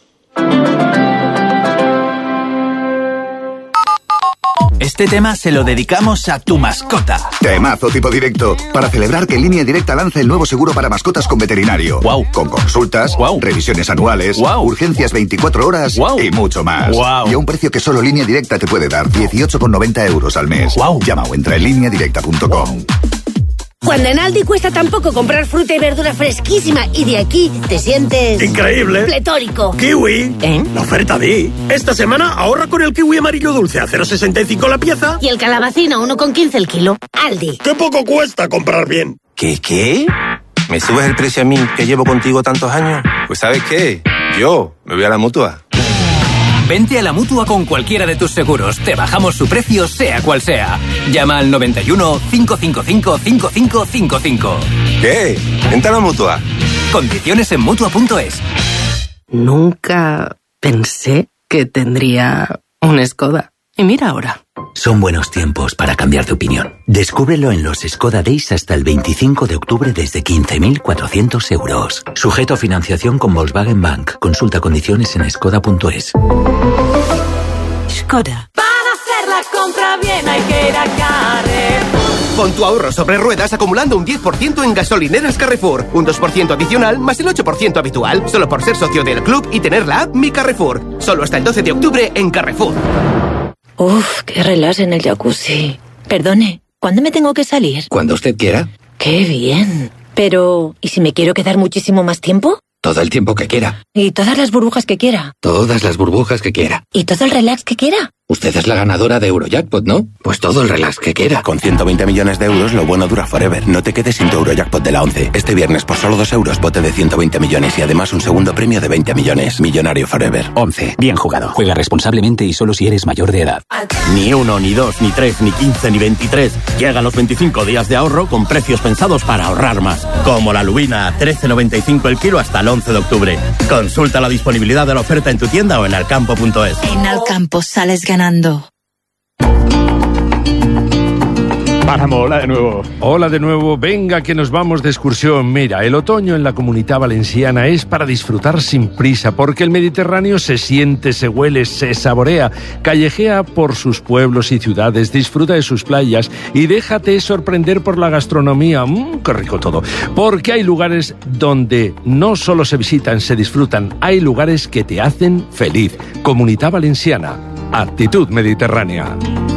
Este tema se lo dedicamos a tu mascota. Temazo tipo directo. Para celebrar que Línea Directa lanza el nuevo seguro para mascotas con veterinario. Wow. Con consultas, revisiones anuales, urgencias 24 horas y mucho más. Y a un precio que solo Línea Directa te puede dar, 18,90 € al mes. Llama o entra en lineadirecta.com. Cuando en Aldi cuesta tan poco comprar fruta y verdura fresquísima y de aquí te sientes... ¡increíble! ¡Pletórico! ¡Kiwi! La oferta Di. Esta semana ahorra con el kiwi amarillo dulce a 0,65 la pieza. Y el calabacín a 1,15 el kilo. Aldi. ¡Qué poco cuesta comprar bien! ¿Qué? ¿Me subes el precio a mí, que llevo contigo tantos años? Pues ¿sabes qué? Yo me voy a la Mutua. Vente a la Mutua con cualquiera de tus seguros. Te bajamos su precio, sea cual sea. Llama al 91 555 5555. ¿Qué? Vente a la Mutua. Condiciones en Mutua.es. Nunca pensé que tendría un Skoda. Y mira ahora. Son buenos tiempos para cambiar de opinión. Descúbrelo en los Skoda Days hasta el 25 de octubre desde 15.400 €. Sujeto a financiación con Volkswagen Bank. Consulta condiciones en skoda.es. Skoda. Para hacer la compra bien hay que ir a Carrefour. Pon tu ahorro sobre ruedas acumulando un 10% en gasolineras Carrefour. Un 2% adicional más el 8% habitual. Solo por ser socio del club y tener la app Mi Carrefour. Solo hasta el 12 de octubre en Carrefour. Uf, qué relax en el jacuzzi. Perdone, ¿cuándo me tengo que salir? Cuando usted quiera. ¡Qué bien! Pero, ¿y si me quiero quedar muchísimo más tiempo? Todo el tiempo que quiera. ¿Y todas las burbujas que quiera? Todas las burbujas que quiera. ¿Y todo el relax que quiera? Usted es la ganadora de Eurojackpot, ¿no? Pues todo el relax que quiera. Con 120 millones de euros, lo bueno dura forever. No te quedes sin tu Eurojackpot de la 11. Este viernes, por solo 2 euros, bote de 120 millones y además un segundo premio de 20 millones. Millonario forever. 11. Bien jugado. Juega responsablemente y solo si eres mayor de edad. Ni 1, ni 2, ni 3, ni 15, ni 23. Llegan los 25 días de ahorro con precios pensados para ahorrar más. Como la lubina a 13,95 el kilo hasta el 11 de octubre. Consulta la disponibilidad de la oferta en tu tienda o en alcampo.es. En Alcampo sales ganando. Vamos, hola de nuevo. Hola de nuevo, venga que nos vamos de excursión. Mira, el otoño en la Comunidad Valenciana es para disfrutar sin prisa, porque el Mediterráneo se siente, se huele, se saborea, callejea por sus pueblos y ciudades, disfruta de sus playas y déjate sorprender por la gastronomía. ¡Qué rico todo! Porque hay lugares donde no solo se visitan, se disfrutan, hay lugares que te hacen feliz. Comunidad Valenciana, actitud mediterránea.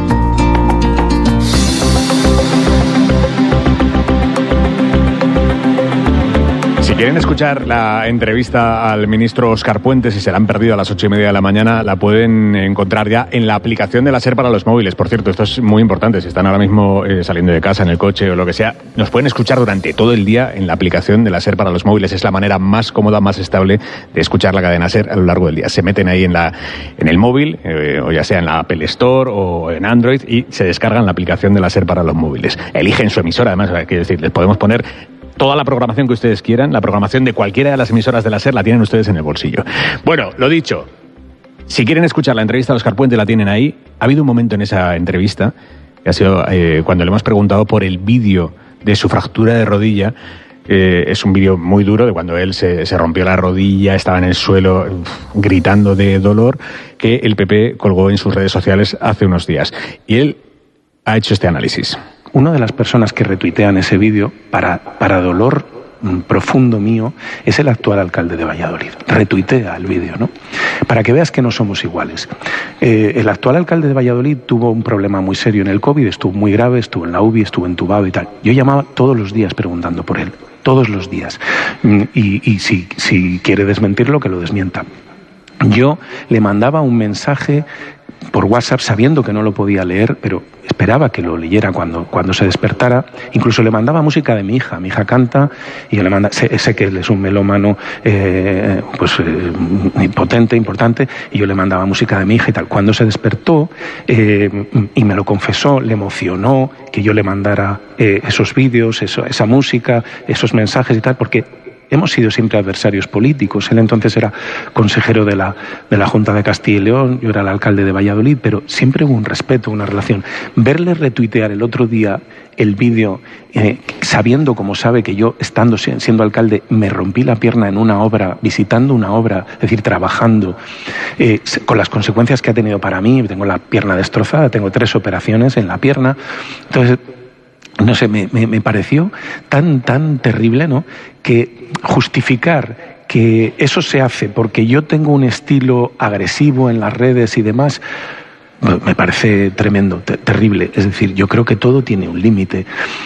Si quieren escuchar la entrevista al ministro Óscar Puente, si se la han perdido a las 8:30 de la mañana, la pueden encontrar ya en la aplicación de la SER para los móviles. Por cierto, esto es muy importante. Si están ahora mismo saliendo de casa, en el coche o lo que sea, nos pueden escuchar durante todo el día en la aplicación de la SER para los móviles. Es la manera más cómoda, más estable de escuchar la cadena SER a lo largo del día. Se meten ahí en el móvil, o ya sea en la Apple Store o en Android, y se descargan la aplicación de la SER para los móviles. Eligen su emisora, además, quiero decir, les podemos poner toda la programación que ustedes quieran. La programación de cualquiera de las emisoras de la SER la tienen ustedes en el bolsillo. Bueno, lo dicho, si quieren escuchar la entrevista a Óscar Puente, la tienen ahí. Ha habido un momento en esa entrevista, que ha sido cuando le hemos preguntado por el vídeo de su fractura de rodilla. Es un vídeo muy duro de cuando él se rompió la rodilla, estaba en el suelo gritando de dolor, que el PP colgó en sus redes sociales hace unos días. Y él ha hecho este análisis. Una de las personas que retuitean ese vídeo, para dolor profundo mío, es el actual alcalde de Valladolid. Retuitea el vídeo, ¿no? Para que veas que no somos iguales. El actual alcalde de Valladolid tuvo un problema muy serio en el COVID, estuvo muy grave, estuvo en la UBI, estuvo entubado y tal. Yo llamaba todos los días preguntando por él, todos los días. Y si quiere desmentirlo, que lo desmienta. Yo le mandaba un mensaje por WhatsApp sabiendo que no lo podía leer, pero esperaba que lo leyera cuando se despertara. Incluso le mandaba música de mi hija canta, y yo le mandaba, sé que él es un melómano potente, importante, y yo le mandaba música de mi hija y tal. Cuando se despertó y me lo confesó, le emocionó que yo le mandara esos vídeos, esa música, esos mensajes y tal, porque hemos sido siempre adversarios políticos. Él entonces era consejero de la Junta de Castilla y León, yo era el alcalde de Valladolid, pero siempre hubo un respeto, una relación. Verle retuitear el otro día el vídeo, sabiendo como sabe que yo, siendo alcalde, me rompí la pierna en una obra, visitando una obra, es decir, trabajando, con las consecuencias que ha tenido para mí. Tengo la pierna destrozada, tengo 3 operaciones en la pierna. Entonces, no sé, me pareció tan terrible, ¿no?, que justificar que eso se hace porque yo tengo un estilo agresivo en las redes y demás, me parece tremendo, terrible. Es decir, yo creo que todo tiene un límite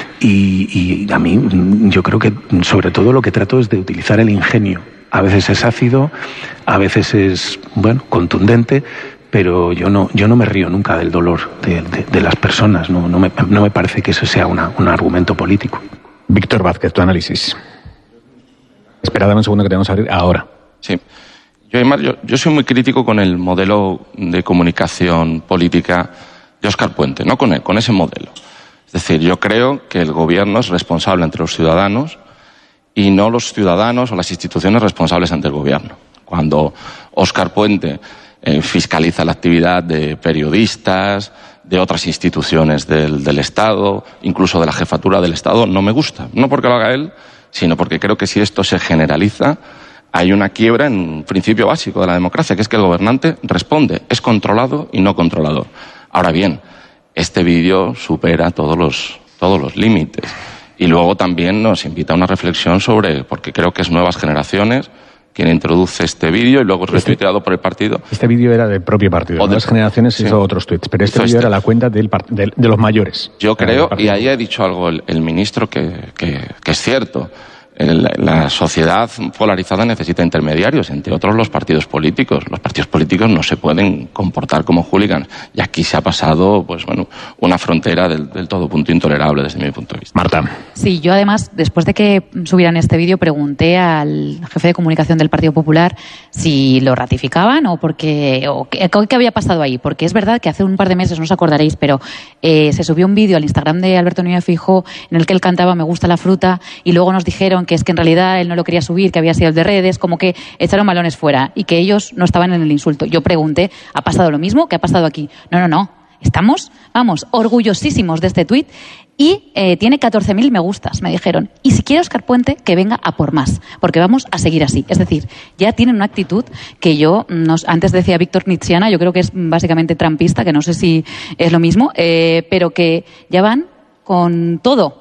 y a mí, yo creo que sobre todo lo que trato es de utilizar el ingenio. A veces es ácido, a veces es, contundente, pero yo no me río nunca del dolor de las personas. No me parece que eso sea un argumento político. Víctor Vázquez, tu análisis. Espera, dame un segundo que te vamos a abrir ahora. Sí. Yo soy muy crítico con el modelo de comunicación política de Óscar Puente, no con ese modelo. Es decir, yo creo que el gobierno es responsable ante los ciudadanos y no los ciudadanos o las instituciones responsables ante el gobierno. Cuando Óscar Puente fiscaliza la actividad de periodistas, de otras instituciones del Estado, incluso de la jefatura del Estado, no me gusta. No porque lo haga él, sino porque creo que si esto se generaliza, hay una quiebra en un principio básico de la democracia, que es que el gobernante responde, es controlado y no controlador. Ahora bien, este vídeo supera todos los límites. Y luego también nos invita a una reflexión sobre, porque creo que es Nuevas Generaciones quien introduce este vídeo y luego es retuiteado por el partido. Este vídeo era del propio partido. Nuevas Generaciones hizo otros tweets, pero este vídeo era la cuenta de los mayores. Yo creo, y ahí ha dicho algo el ministro que es cierto. la sociedad polarizada necesita intermediarios, entre otros los partidos políticos. Los partidos políticos no se pueden comportar como hooligans. Y aquí se ha pasado, pues bueno, una frontera del todo punto intolerable desde mi punto de vista. Marta. Sí, yo además, después de que subieran este vídeo, pregunté al jefe de comunicación del Partido Popular si lo ratificaban o qué había pasado ahí. Porque es verdad que hace un par de meses, no os acordaréis, pero se subió un vídeo al Instagram de Alberto Núñez Feijóo en el que él cantaba "Me gusta la fruta", y luego nos dijeron que es que en realidad él no lo quería subir, que había sido el de redes, como que echaron balones fuera y que ellos no estaban en el insulto. Yo pregunté, ¿ha pasado lo mismo? ¿Qué ha pasado aquí? No. Estamos, orgullosísimos de este tuit y tiene 14.000 me gustas, me dijeron. Y si quiere Óscar Puente, que venga a por más, porque vamos a seguir así. Es decir, ya tienen una actitud que antes decía Víctor Nietzscheana, yo creo que es básicamente trampista, que no sé si es lo mismo, pero que ya van con todo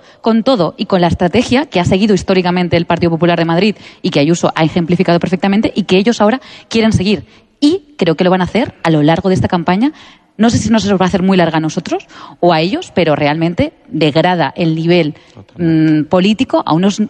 y con la estrategia que ha seguido históricamente el Partido Popular de Madrid y que Ayuso ha ejemplificado perfectamente y que ellos ahora quieren seguir. Y creo que lo van a hacer a lo largo de esta campaña. No sé si nos va a hacer muy larga a nosotros o a ellos, pero realmente degrada el nivel político a unos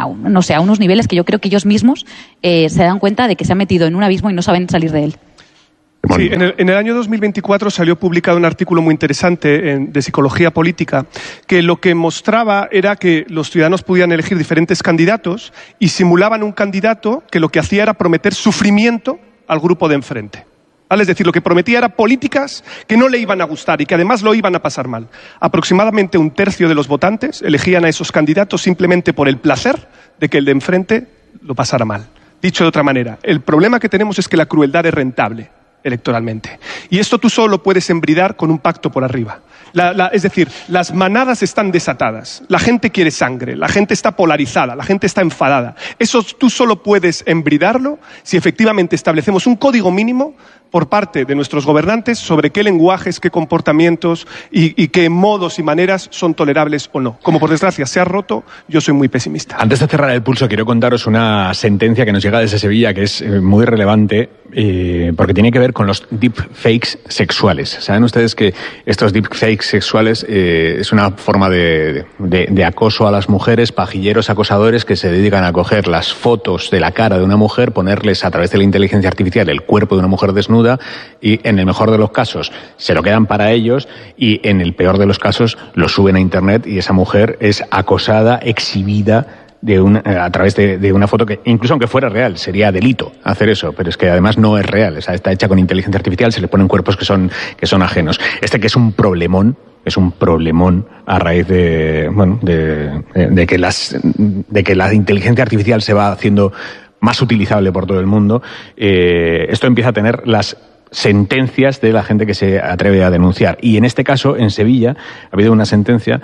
niveles que yo creo que ellos mismos se dan cuenta de que se han metido en un abismo y no saben salir de él. Sí, en el año 2024 salió publicado un artículo muy interesante de psicología política que lo que mostraba era que los ciudadanos podían elegir diferentes candidatos y simulaban un candidato que lo que hacía era prometer sufrimiento al grupo de enfrente. ¿Vale? Es decir, lo que prometía era políticas que no le iban a gustar y que además lo iban a pasar mal. Aproximadamente un tercio de los votantes elegían a esos candidatos simplemente por el placer de que el de enfrente lo pasara mal. Dicho de otra manera, el problema que tenemos es que la crueldad es rentable electoralmente. Y esto tú solo puedes embridar con un pacto por arriba. Es decir, las manadas están desatadas, la gente quiere sangre, la gente está polarizada, la gente está enfadada. Eso tú solo puedes embridarlo si efectivamente establecemos un código mínimo por parte de nuestros gobernantes sobre qué lenguajes, qué comportamientos y qué modos y maneras son tolerables o no. Como por desgracia se ha roto, yo soy muy pesimista. Antes de cerrar el pulso, quiero contaros una sentencia que nos llega desde Sevilla que es muy relevante porque tiene que ver con los deepfakes sexuales. Saben ustedes que estos deepfakes sexuales es una forma de acoso a las mujeres, pajilleros acosadores que se dedican a coger las fotos de la cara de una mujer, ponerles a través de la inteligencia artificial el cuerpo de una mujer desnuda y en el mejor de los casos se lo quedan para ellos y en el peor de los casos lo suben a internet y esa mujer es acosada, exhibida a través de una foto que, incluso aunque fuera real, sería delito hacer eso, pero es que además no es real, está hecha con inteligencia artificial, se le ponen cuerpos que son ajenos. Que es un problemón a raíz de que la inteligencia artificial se va haciendo más utilizable por todo el mundo. Esto empieza a tener las sentencias de la gente que se atreve a denunciar. Y en este caso, en Sevilla, ha habido una sentencia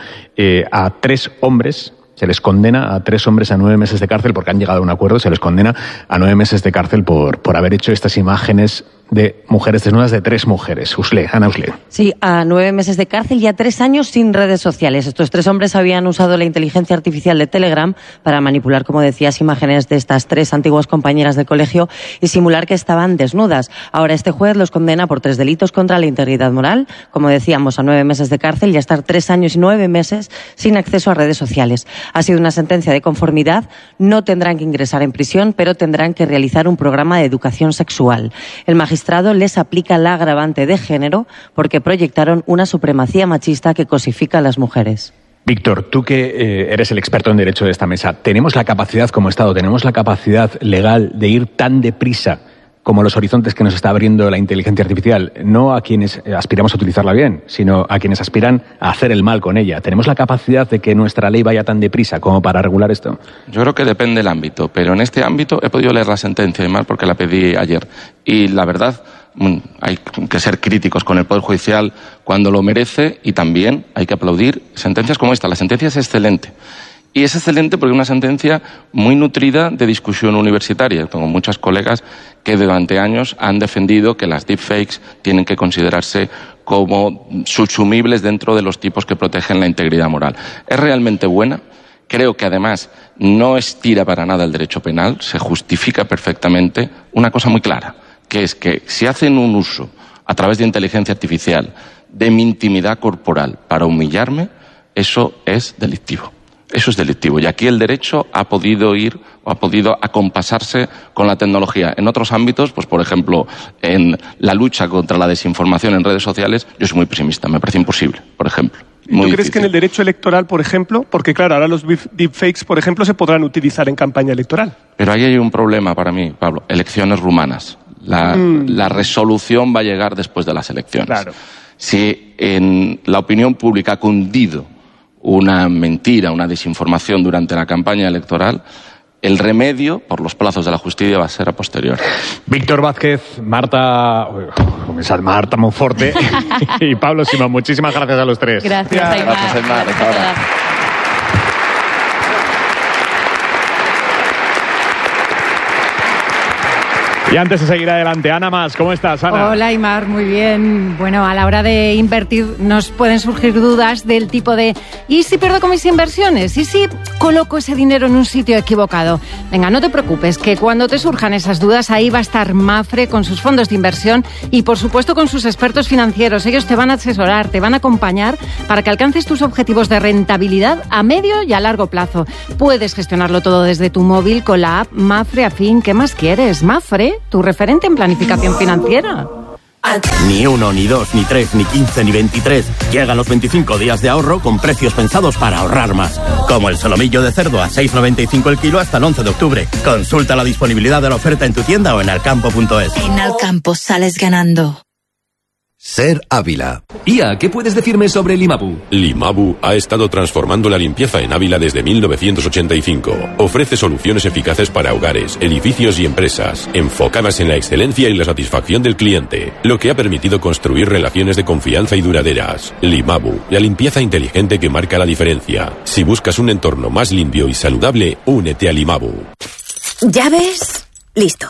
a 3 hombres. Se les condena a 3 hombres a 9 meses de cárcel porque han llegado a un acuerdo. Se les condena a 9 meses de cárcel por haber hecho estas imágenes de mujeres desnudas de 3 mujeres. Ana Usle. Sí, a 9 meses de cárcel y a 3 años sin redes sociales. Estos 3 hombres habían usado la inteligencia artificial de Telegram para manipular, como decías, imágenes de estas 3 antiguas compañeras de colegio y simular que estaban desnudas. Ahora este juez los condena por 3 delitos contra la integridad moral, como decíamos, a 9 meses de cárcel y a estar 3 años y 9 meses sin acceso a redes sociales. Ha sido una sentencia de conformidad. No tendrán que ingresar en prisión, pero tendrán que realizar un programa de educación sexual. El magistrado les aplica la agravante de género porque proyectaron una supremacía machista que cosifica a las mujeres. Víctor, tú que eres el experto en derecho de esta mesa, ¿tenemos la capacidad como Estado, tenemos la capacidad legal de ir tan deprisa como los horizontes que nos está abriendo la inteligencia artificial? No a quienes aspiramos a utilizarla bien, sino a quienes aspiran a hacer el mal con ella. ¿Tenemos la capacidad de que nuestra ley vaya tan deprisa como para regular esto? Yo creo que depende del ámbito, pero en este ámbito he podido leer la sentencia, además, porque la pedí ayer. Y la verdad, hay que ser críticos con el Poder Judicial cuando lo merece y también hay que aplaudir sentencias como esta. La sentencia es excelente. Y es excelente porque es una sentencia muy nutrida de discusión universitaria. Tengo muchas colegas que durante años han defendido que las deepfakes tienen que considerarse como subsumibles dentro de los tipos que protegen la integridad moral. Es realmente buena. Creo que además no estira para nada el derecho penal. Se justifica perfectamente una cosa muy clara, que es que si hacen un uso a través de inteligencia artificial de mi intimidad corporal para humillarme, eso es delictivo. eso es delictivo. Y aquí el derecho ha podido acompasarse con la tecnología. En otros ámbitos, pues por ejemplo, en la lucha contra la desinformación en redes sociales, yo soy muy pesimista, me parece imposible, por ejemplo. ¿Tú crees que en el derecho electoral, por ejemplo, porque claro, ahora los deepfakes, por ejemplo, se podrán utilizar en campaña electoral? Pero ahí hay un problema para mí, Pablo, elecciones rumanas. La resolución va a llegar después de las elecciones. Claro. Si en la opinión pública ha cundido una mentira, una desinformación durante la campaña electoral, el remedio, por los plazos de la justicia, va a ser a posteriori. Víctor Vázquez, Marta Monforte y Pablo Simón, muchísimas gracias a los tres. Gracias, Aymar. Gracias, Aymar. Hasta ahora. Y antes de seguir adelante, Ana Mas, ¿cómo estás, Ana? Hola, Aymar, muy bien. Bueno, a la hora de invertir nos pueden surgir dudas del tipo de ¿y si pierdo con mis inversiones? ¿Y si coloco ese dinero en un sitio equivocado? Venga, no te preocupes, que cuando te surjan esas dudas, ahí va a estar Mapfre con sus fondos de inversión y, por supuesto, con sus expertos financieros. Ellos te van a asesorar, te van a acompañar para que alcances tus objetivos de rentabilidad a medio y a largo plazo. Puedes gestionarlo todo desde tu móvil con la app Mapfre Afín. ¿Qué más quieres? Mapfre, tu referente en planificación financiera. Ni 1, ni 2, ni 3, ni 15, ni 23. Llegan los 25 días de ahorro con precios pensados para ahorrar más. Como el solomillo de cerdo a 6,95 el kilo hasta el 11 de octubre. Consulta la disponibilidad de la oferta en tu tienda o en alcampo.es. En Alcampo sales ganando. Ser Ávila. Ia, ¿qué puedes decirme sobre Limabu? Limabu ha estado transformando la limpieza en Ávila desde 1985. Ofrece soluciones eficaces para hogares, edificios y empresas, enfocadas en la excelencia y la satisfacción del cliente, lo que ha permitido construir relaciones de confianza y duraderas. Limabu, la limpieza inteligente que marca la diferencia. Si buscas un entorno más limpio y saludable, únete a Limabu. ¿Llaves? Listo.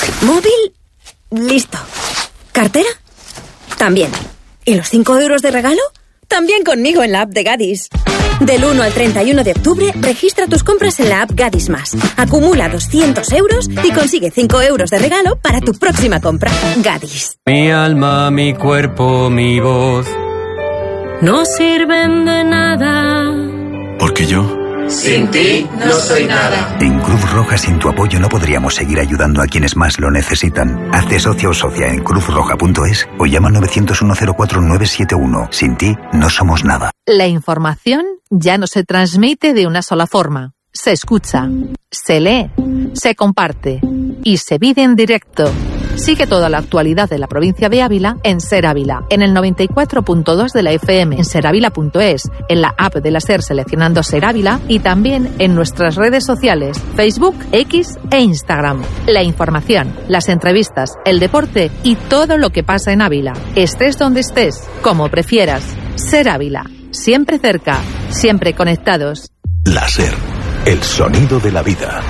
¿Móvil? Listo. ¿Cartera? También. ¿Y los 5 euros de regalo? También conmigo en la app de Gadis. Del 1 al 31 de octubre, registra tus compras en la app Gadis Más. Acumula 200 euros y consigue 5 euros de regalo para tu próxima compra. Gadis. Mi alma, mi cuerpo, mi voz no sirven de nada. Porque yo... Sin ti no soy nada. En Cruz Roja, sin tu apoyo, no podríamos seguir ayudando a quienes más lo necesitan. Hazte socio o socia en cruzroja.es o llama al 901-04-971. Sin ti, no somos nada. La información ya no se transmite de una sola forma. Se escucha, se lee, se comparte y se vive en directo. Sigue toda la actualidad de la provincia de Ávila en Ser Ávila, en el 94.2 de la FM, en seravila.es, en la app de la SER seleccionando Ser Ávila y también en nuestras redes sociales, Facebook, X e Instagram. La información, las entrevistas, el deporte y todo lo que pasa en Ávila. Estés donde estés, como prefieras. Ser Ávila, siempre cerca, siempre conectados. La SER, el sonido de la vida.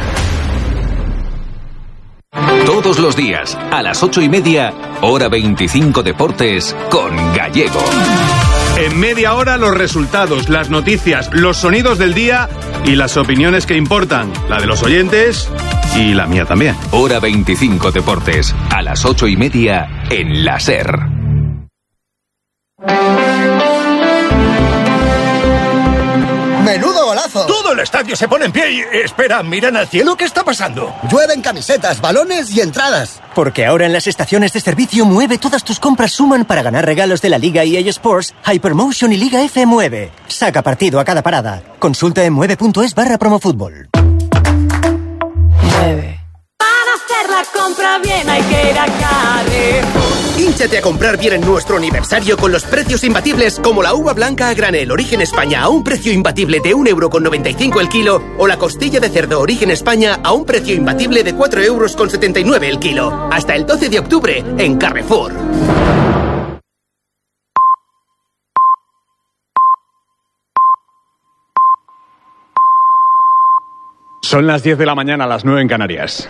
Todos los días, a las 8:30, hora 25 Deportes, con Gallego. En media hora los resultados, las noticias, los sonidos del día y las opiniones que importan. La de los oyentes y la mía también. Hora 25 Deportes, a las 8:30, en la SER. ¡Menudo golazo! Todo el estadio se pone en pie y... Espera, ¿miran al cielo? ¿Qué está pasando? Llueven camisetas, balones y entradas. Porque ahora en las estaciones de servicio Mueve todas tus compras suman para ganar regalos de la Liga EA Sports, Hypermotion y Liga F Mueve. Saca partido a cada parada. Consulta en mueve.es/promofutbol. Mueve. Para hacer la compra bien hay que ir a Carrefour. Hínchate a comprar bien en nuestro aniversario con los precios imbatibles como la uva blanca a granel Origen España a un precio imbatible de 1,95 € el kilo o la costilla de cerdo Origen España a un precio imbatible de 4,79 € el kilo. Hasta el 12 de octubre en Carrefour. Son las 10 de la mañana, las 9 en Canarias.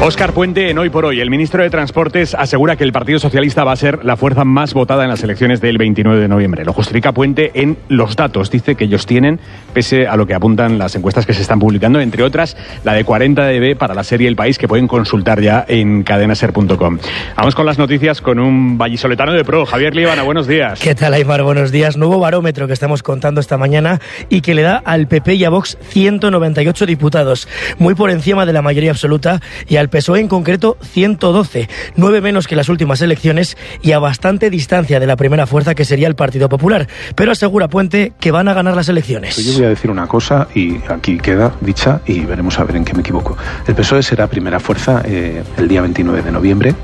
Óscar Puente, en Hoy por Hoy, el ministro de Transportes asegura que el Partido Socialista va a ser la fuerza más votada en las elecciones del 29 de noviembre. Lo justifica Puente en los datos. Dice que ellos tienen, pese a lo que apuntan las encuestas que se están publicando, entre otras la de 40 dB para la serie El País, que pueden consultar ya en cadenaser.com. Vamos con las noticias con un vallisoletano de pro. Javier Líbana, buenos días. ¿Qué tal, Aymar? Buenos días. Nuevo barómetro que estamos contando esta mañana y que le da al PP y a Vox 198 diputados, muy por encima de la mayoría absoluta, y al PSOE en concreto 112, 9 menos que las últimas elecciones y a bastante distancia de la primera fuerza, que sería el Partido Popular. Pero asegura Puente que van a ganar las elecciones. Yo voy a decir una cosa y aquí queda dicha y veremos a ver en qué me equivoco. El PSOE será primera fuerza el día 29 de noviembre.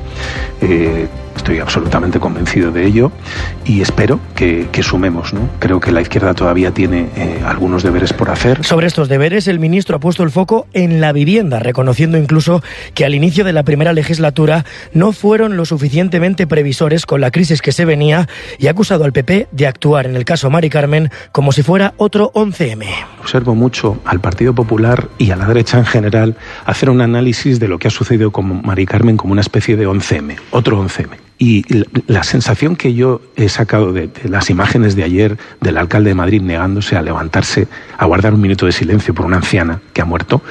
Estoy absolutamente convencido de ello y espero que sumemos, ¿no? Creo que la izquierda todavía tiene algunos deberes por hacer. Sobre estos deberes, el ministro ha puesto el foco en la vivienda, reconociendo incluso que al inicio de la primera legislatura no fueron lo suficientemente previsores con la crisis que se venía, y ha acusado al PP de actuar en el caso Mari Carmen como si fuera otro 11M. Observo mucho al Partido Popular y a la derecha en general hacer un análisis de lo que ha sucedido con Mari Carmen como una especie de 11M, otro 11M. Y la sensación que yo he sacado de las imágenes de ayer del alcalde de Madrid negándose a levantarse, a guardar un minuto de silencio por una anciana que ha muerto,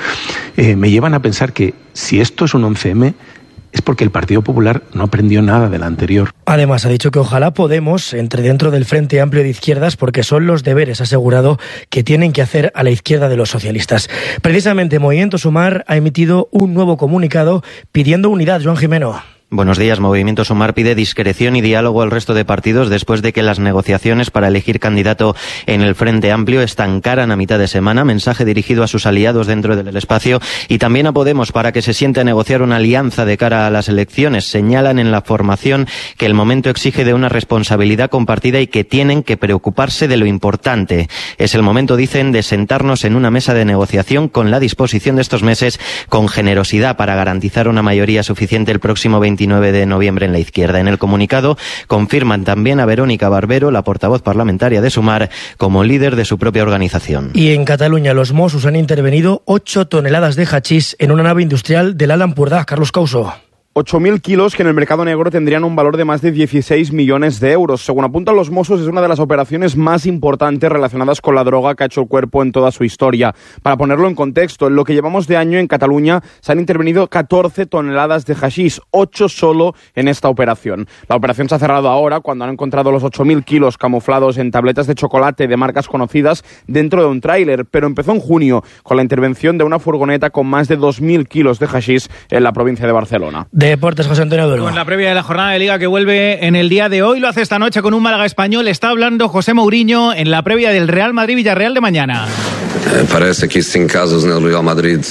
me llevan a pensar que si esto es un 11M, es porque el Partido Popular no aprendió nada de la anterior. Además, ha dicho que ojalá Podemos entre dentro del Frente Amplio de Izquierdas, porque son los deberes, asegurado, que tienen que hacer a la izquierda de los socialistas. Precisamente, Movimiento Sumar ha emitido un nuevo comunicado pidiendo unidad. Joan Jimeno. Buenos días. Movimiento Sumar pide discreción y diálogo al resto de partidos después de que las negociaciones para elegir candidato en el Frente Amplio estancaran a mitad de semana. Mensaje dirigido a sus aliados dentro del espacio y también a Podemos para que se siente a negociar una alianza de cara a las elecciones. Señalan en la formación que el momento exige de una responsabilidad compartida y que tienen que preocuparse de lo importante. Es el momento, dicen, de sentarnos en una mesa de negociación con la disposición de estos meses, con generosidad para garantizar una mayoría suficiente el próximo 29 de noviembre en la izquierda. En el comunicado confirman también a Verónica Barbero, la portavoz parlamentaria de Sumar, como líder de su propia organización. Y en Cataluña los Mossos han intervenido 8 toneladas de hachís en una nave industrial del Alt Empordà. Carlos Couso. 8.000 kilos que en el mercado negro tendrían un valor de más de 16 millones de euros. Según apuntan los Mossos, es una de las operaciones más importantes relacionadas con la droga que ha hecho el cuerpo en toda su historia. Para ponerlo en contexto, en lo que llevamos de año en Cataluña se han intervenido 14 toneladas de hachís, 8 solo en esta operación. La operación se ha cerrado ahora cuando han encontrado los 8.000 kilos camuflados en tabletas de chocolate de marcas conocidas dentro de un tráiler, pero empezó en junio con la intervención de una furgoneta con más de 2.000 kilos de hachís en la provincia de Barcelona. Deportes, José Antonio Duro. Con la previa de la jornada de Liga que vuelve en el día de hoy, lo hace esta noche con un Málaga Español. Está hablando José Mourinho en la previa del Real Madrid-Villarreal de mañana. Parece que sin casos en el Real Madrid,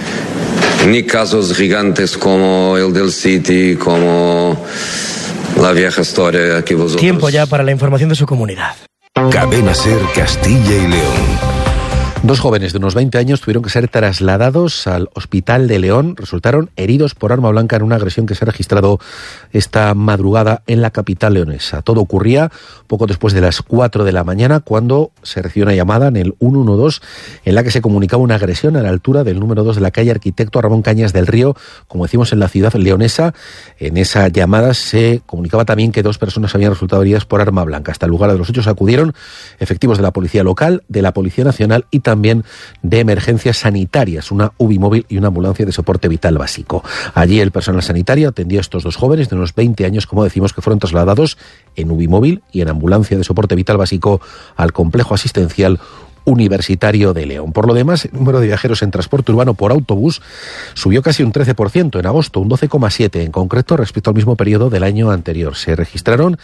ni casos gigantes como el del City, como la vieja historia que vosotros... Tiempo ya para la información de su comunidad. Cadena Ser Castilla y León. 2 jóvenes de unos 20 años tuvieron que ser trasladados al Hospital de León. Resultaron heridos por arma blanca en una agresión que se ha registrado esta madrugada en la capital leonesa. Todo ocurría poco después de las 4 de la mañana, cuando se recibió una llamada en el 112 en la que se comunicaba una agresión a la altura del número 2 de la calle Arquitecto Ramón Cañas del Río, como decimos, en la ciudad leonesa. En esa llamada se comunicaba también que 2 personas habían resultado heridas por arma blanca. Hasta el lugar de los hechos acudieron efectivos de la Policía Local, de la Policía Nacional y también de emergencias sanitarias, una UBI móvil y una ambulancia de soporte vital básico. Allí el personal sanitario atendió a estos 2 jóvenes de unos 20 años, como decimos, que fueron trasladados en UBI móvil y en ambulancia de soporte vital básico al complejo asistencial Universitario de León. Por lo demás, el número de viajeros en transporte urbano por autobús subió casi un 13%, en agosto un 12,7%, en concreto respecto al mismo periodo del año anterior. Se registraron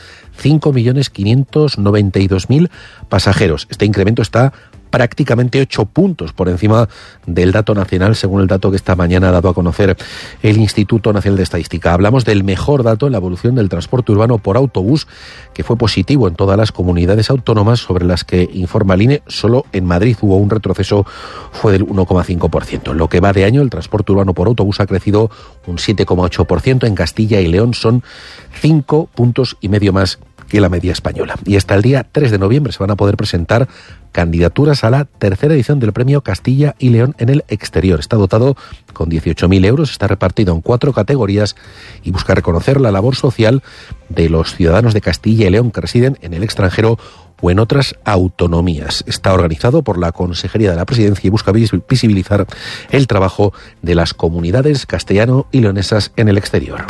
5.592.000 pasajeros. Este incremento está prácticamente 8 puntos por encima del dato nacional, según el dato que esta mañana ha dado a conocer el Instituto Nacional de Estadística. Hablamos del mejor dato en la evolución del transporte urbano por autobús, que fue positivo en todas las comunidades autónomas sobre las que informa el INE. Solo en Madrid hubo un retroceso, fue del 1,5%. Lo que va de año, el transporte urbano por autobús ha crecido un 7,8%. En Castilla y León son 5,5 puntos más que la media española. Y hasta el día 3 de noviembre se van a poder presentar candidaturas a la tercera edición del premio Castilla y León en el exterior. Está dotado con 18.000 euros, está repartido en 4 categorías y busca reconocer la labor social de los ciudadanos de Castilla y León que residen en el extranjero o en otras autonomías. Está organizado por la Consejería de la Presidencia y busca visibilizar el trabajo de las comunidades castellano y leonesas en el exterior.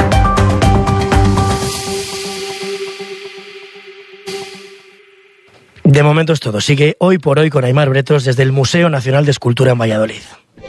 De momento es todo. Sigue Hoy por Hoy con Aimar Bretos desde el Museo Nacional de Escultura en Valladolid.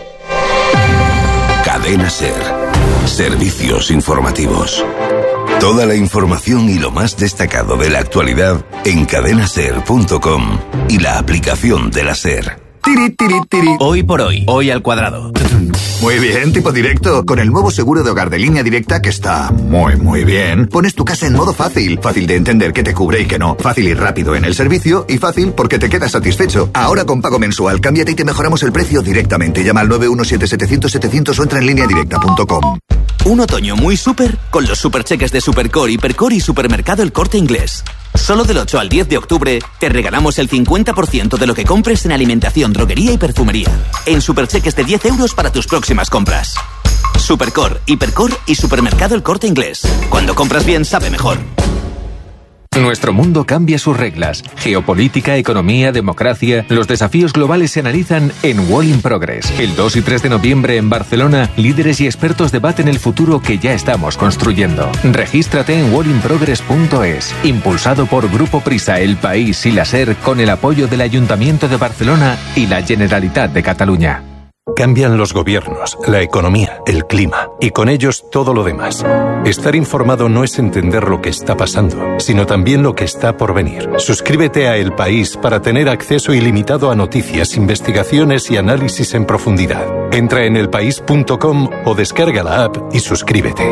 Cadena SER. Servicios informativos. Toda la información y lo más destacado de la actualidad en cadenaser.com y la aplicación de la SER. Hoy por hoy, hoy al cuadrado. Muy bien, tipo directo. Con el nuevo seguro de hogar de Línea Directa, que está muy bien, pones tu casa en modo fácil. Fácil de entender qué te cubre y qué no. Fácil y rápido en el servicio y fácil porque te quedas satisfecho. Ahora con pago mensual, cámbiate y te mejoramos el precio directamente. Llama al 917-700-700 o entra en lineadirecta.com. Un otoño muy súper con los supercheques de Supercore, Hipercore y Supermercado El Corte Inglés. Solo del 8 al 10 de octubre te regalamos el 50% de lo que compres en alimentación, droguería y perfumería. En supercheques de 10 euros para tus próximas compras. Supercore, Hipercore y Supermercado El Corte Inglés. Cuando compras bien, sabe mejor. Nuestro mundo cambia sus reglas. Geopolítica, economía, democracia. Los desafíos globales se analizan en Wall in Progress. El 2 y 3 de noviembre en Barcelona, líderes y expertos debaten el futuro que ya estamos construyendo. Regístrate en wallinprogress.es. Impulsado por Grupo Prisa, El País y la SER, con el apoyo del Ayuntamiento de Barcelona y la Generalitat de Cataluña. Cambian los gobiernos, la economía, el clima y con ellos todo lo demás. Estar informado no es entender lo que está pasando, sino también lo que está por venir. Suscríbete a El País para tener acceso ilimitado a noticias, investigaciones y análisis en profundidad. Entra en elpaís.com o descarga la app y suscríbete.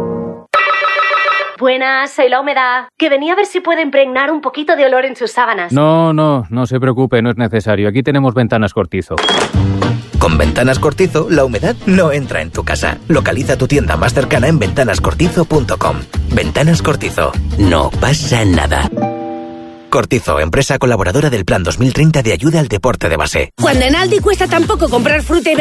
Buenas, soy La Humedad, que venía a ver si puede impregnar un poquito de olor en sus sábanas. No se preocupe, no es necesario. Aquí tenemos Ventanas Cortizo. Con Ventanas Cortizo, la humedad no entra en tu casa. Localiza tu tienda más cercana en ventanascortizo.com. Ventanas Cortizo. No pasa nada. Cortizo, empresa colaboradora del Plan 2030 de ayuda al deporte de base. Cuando en Aldi cuesta tan poco comprar fruta y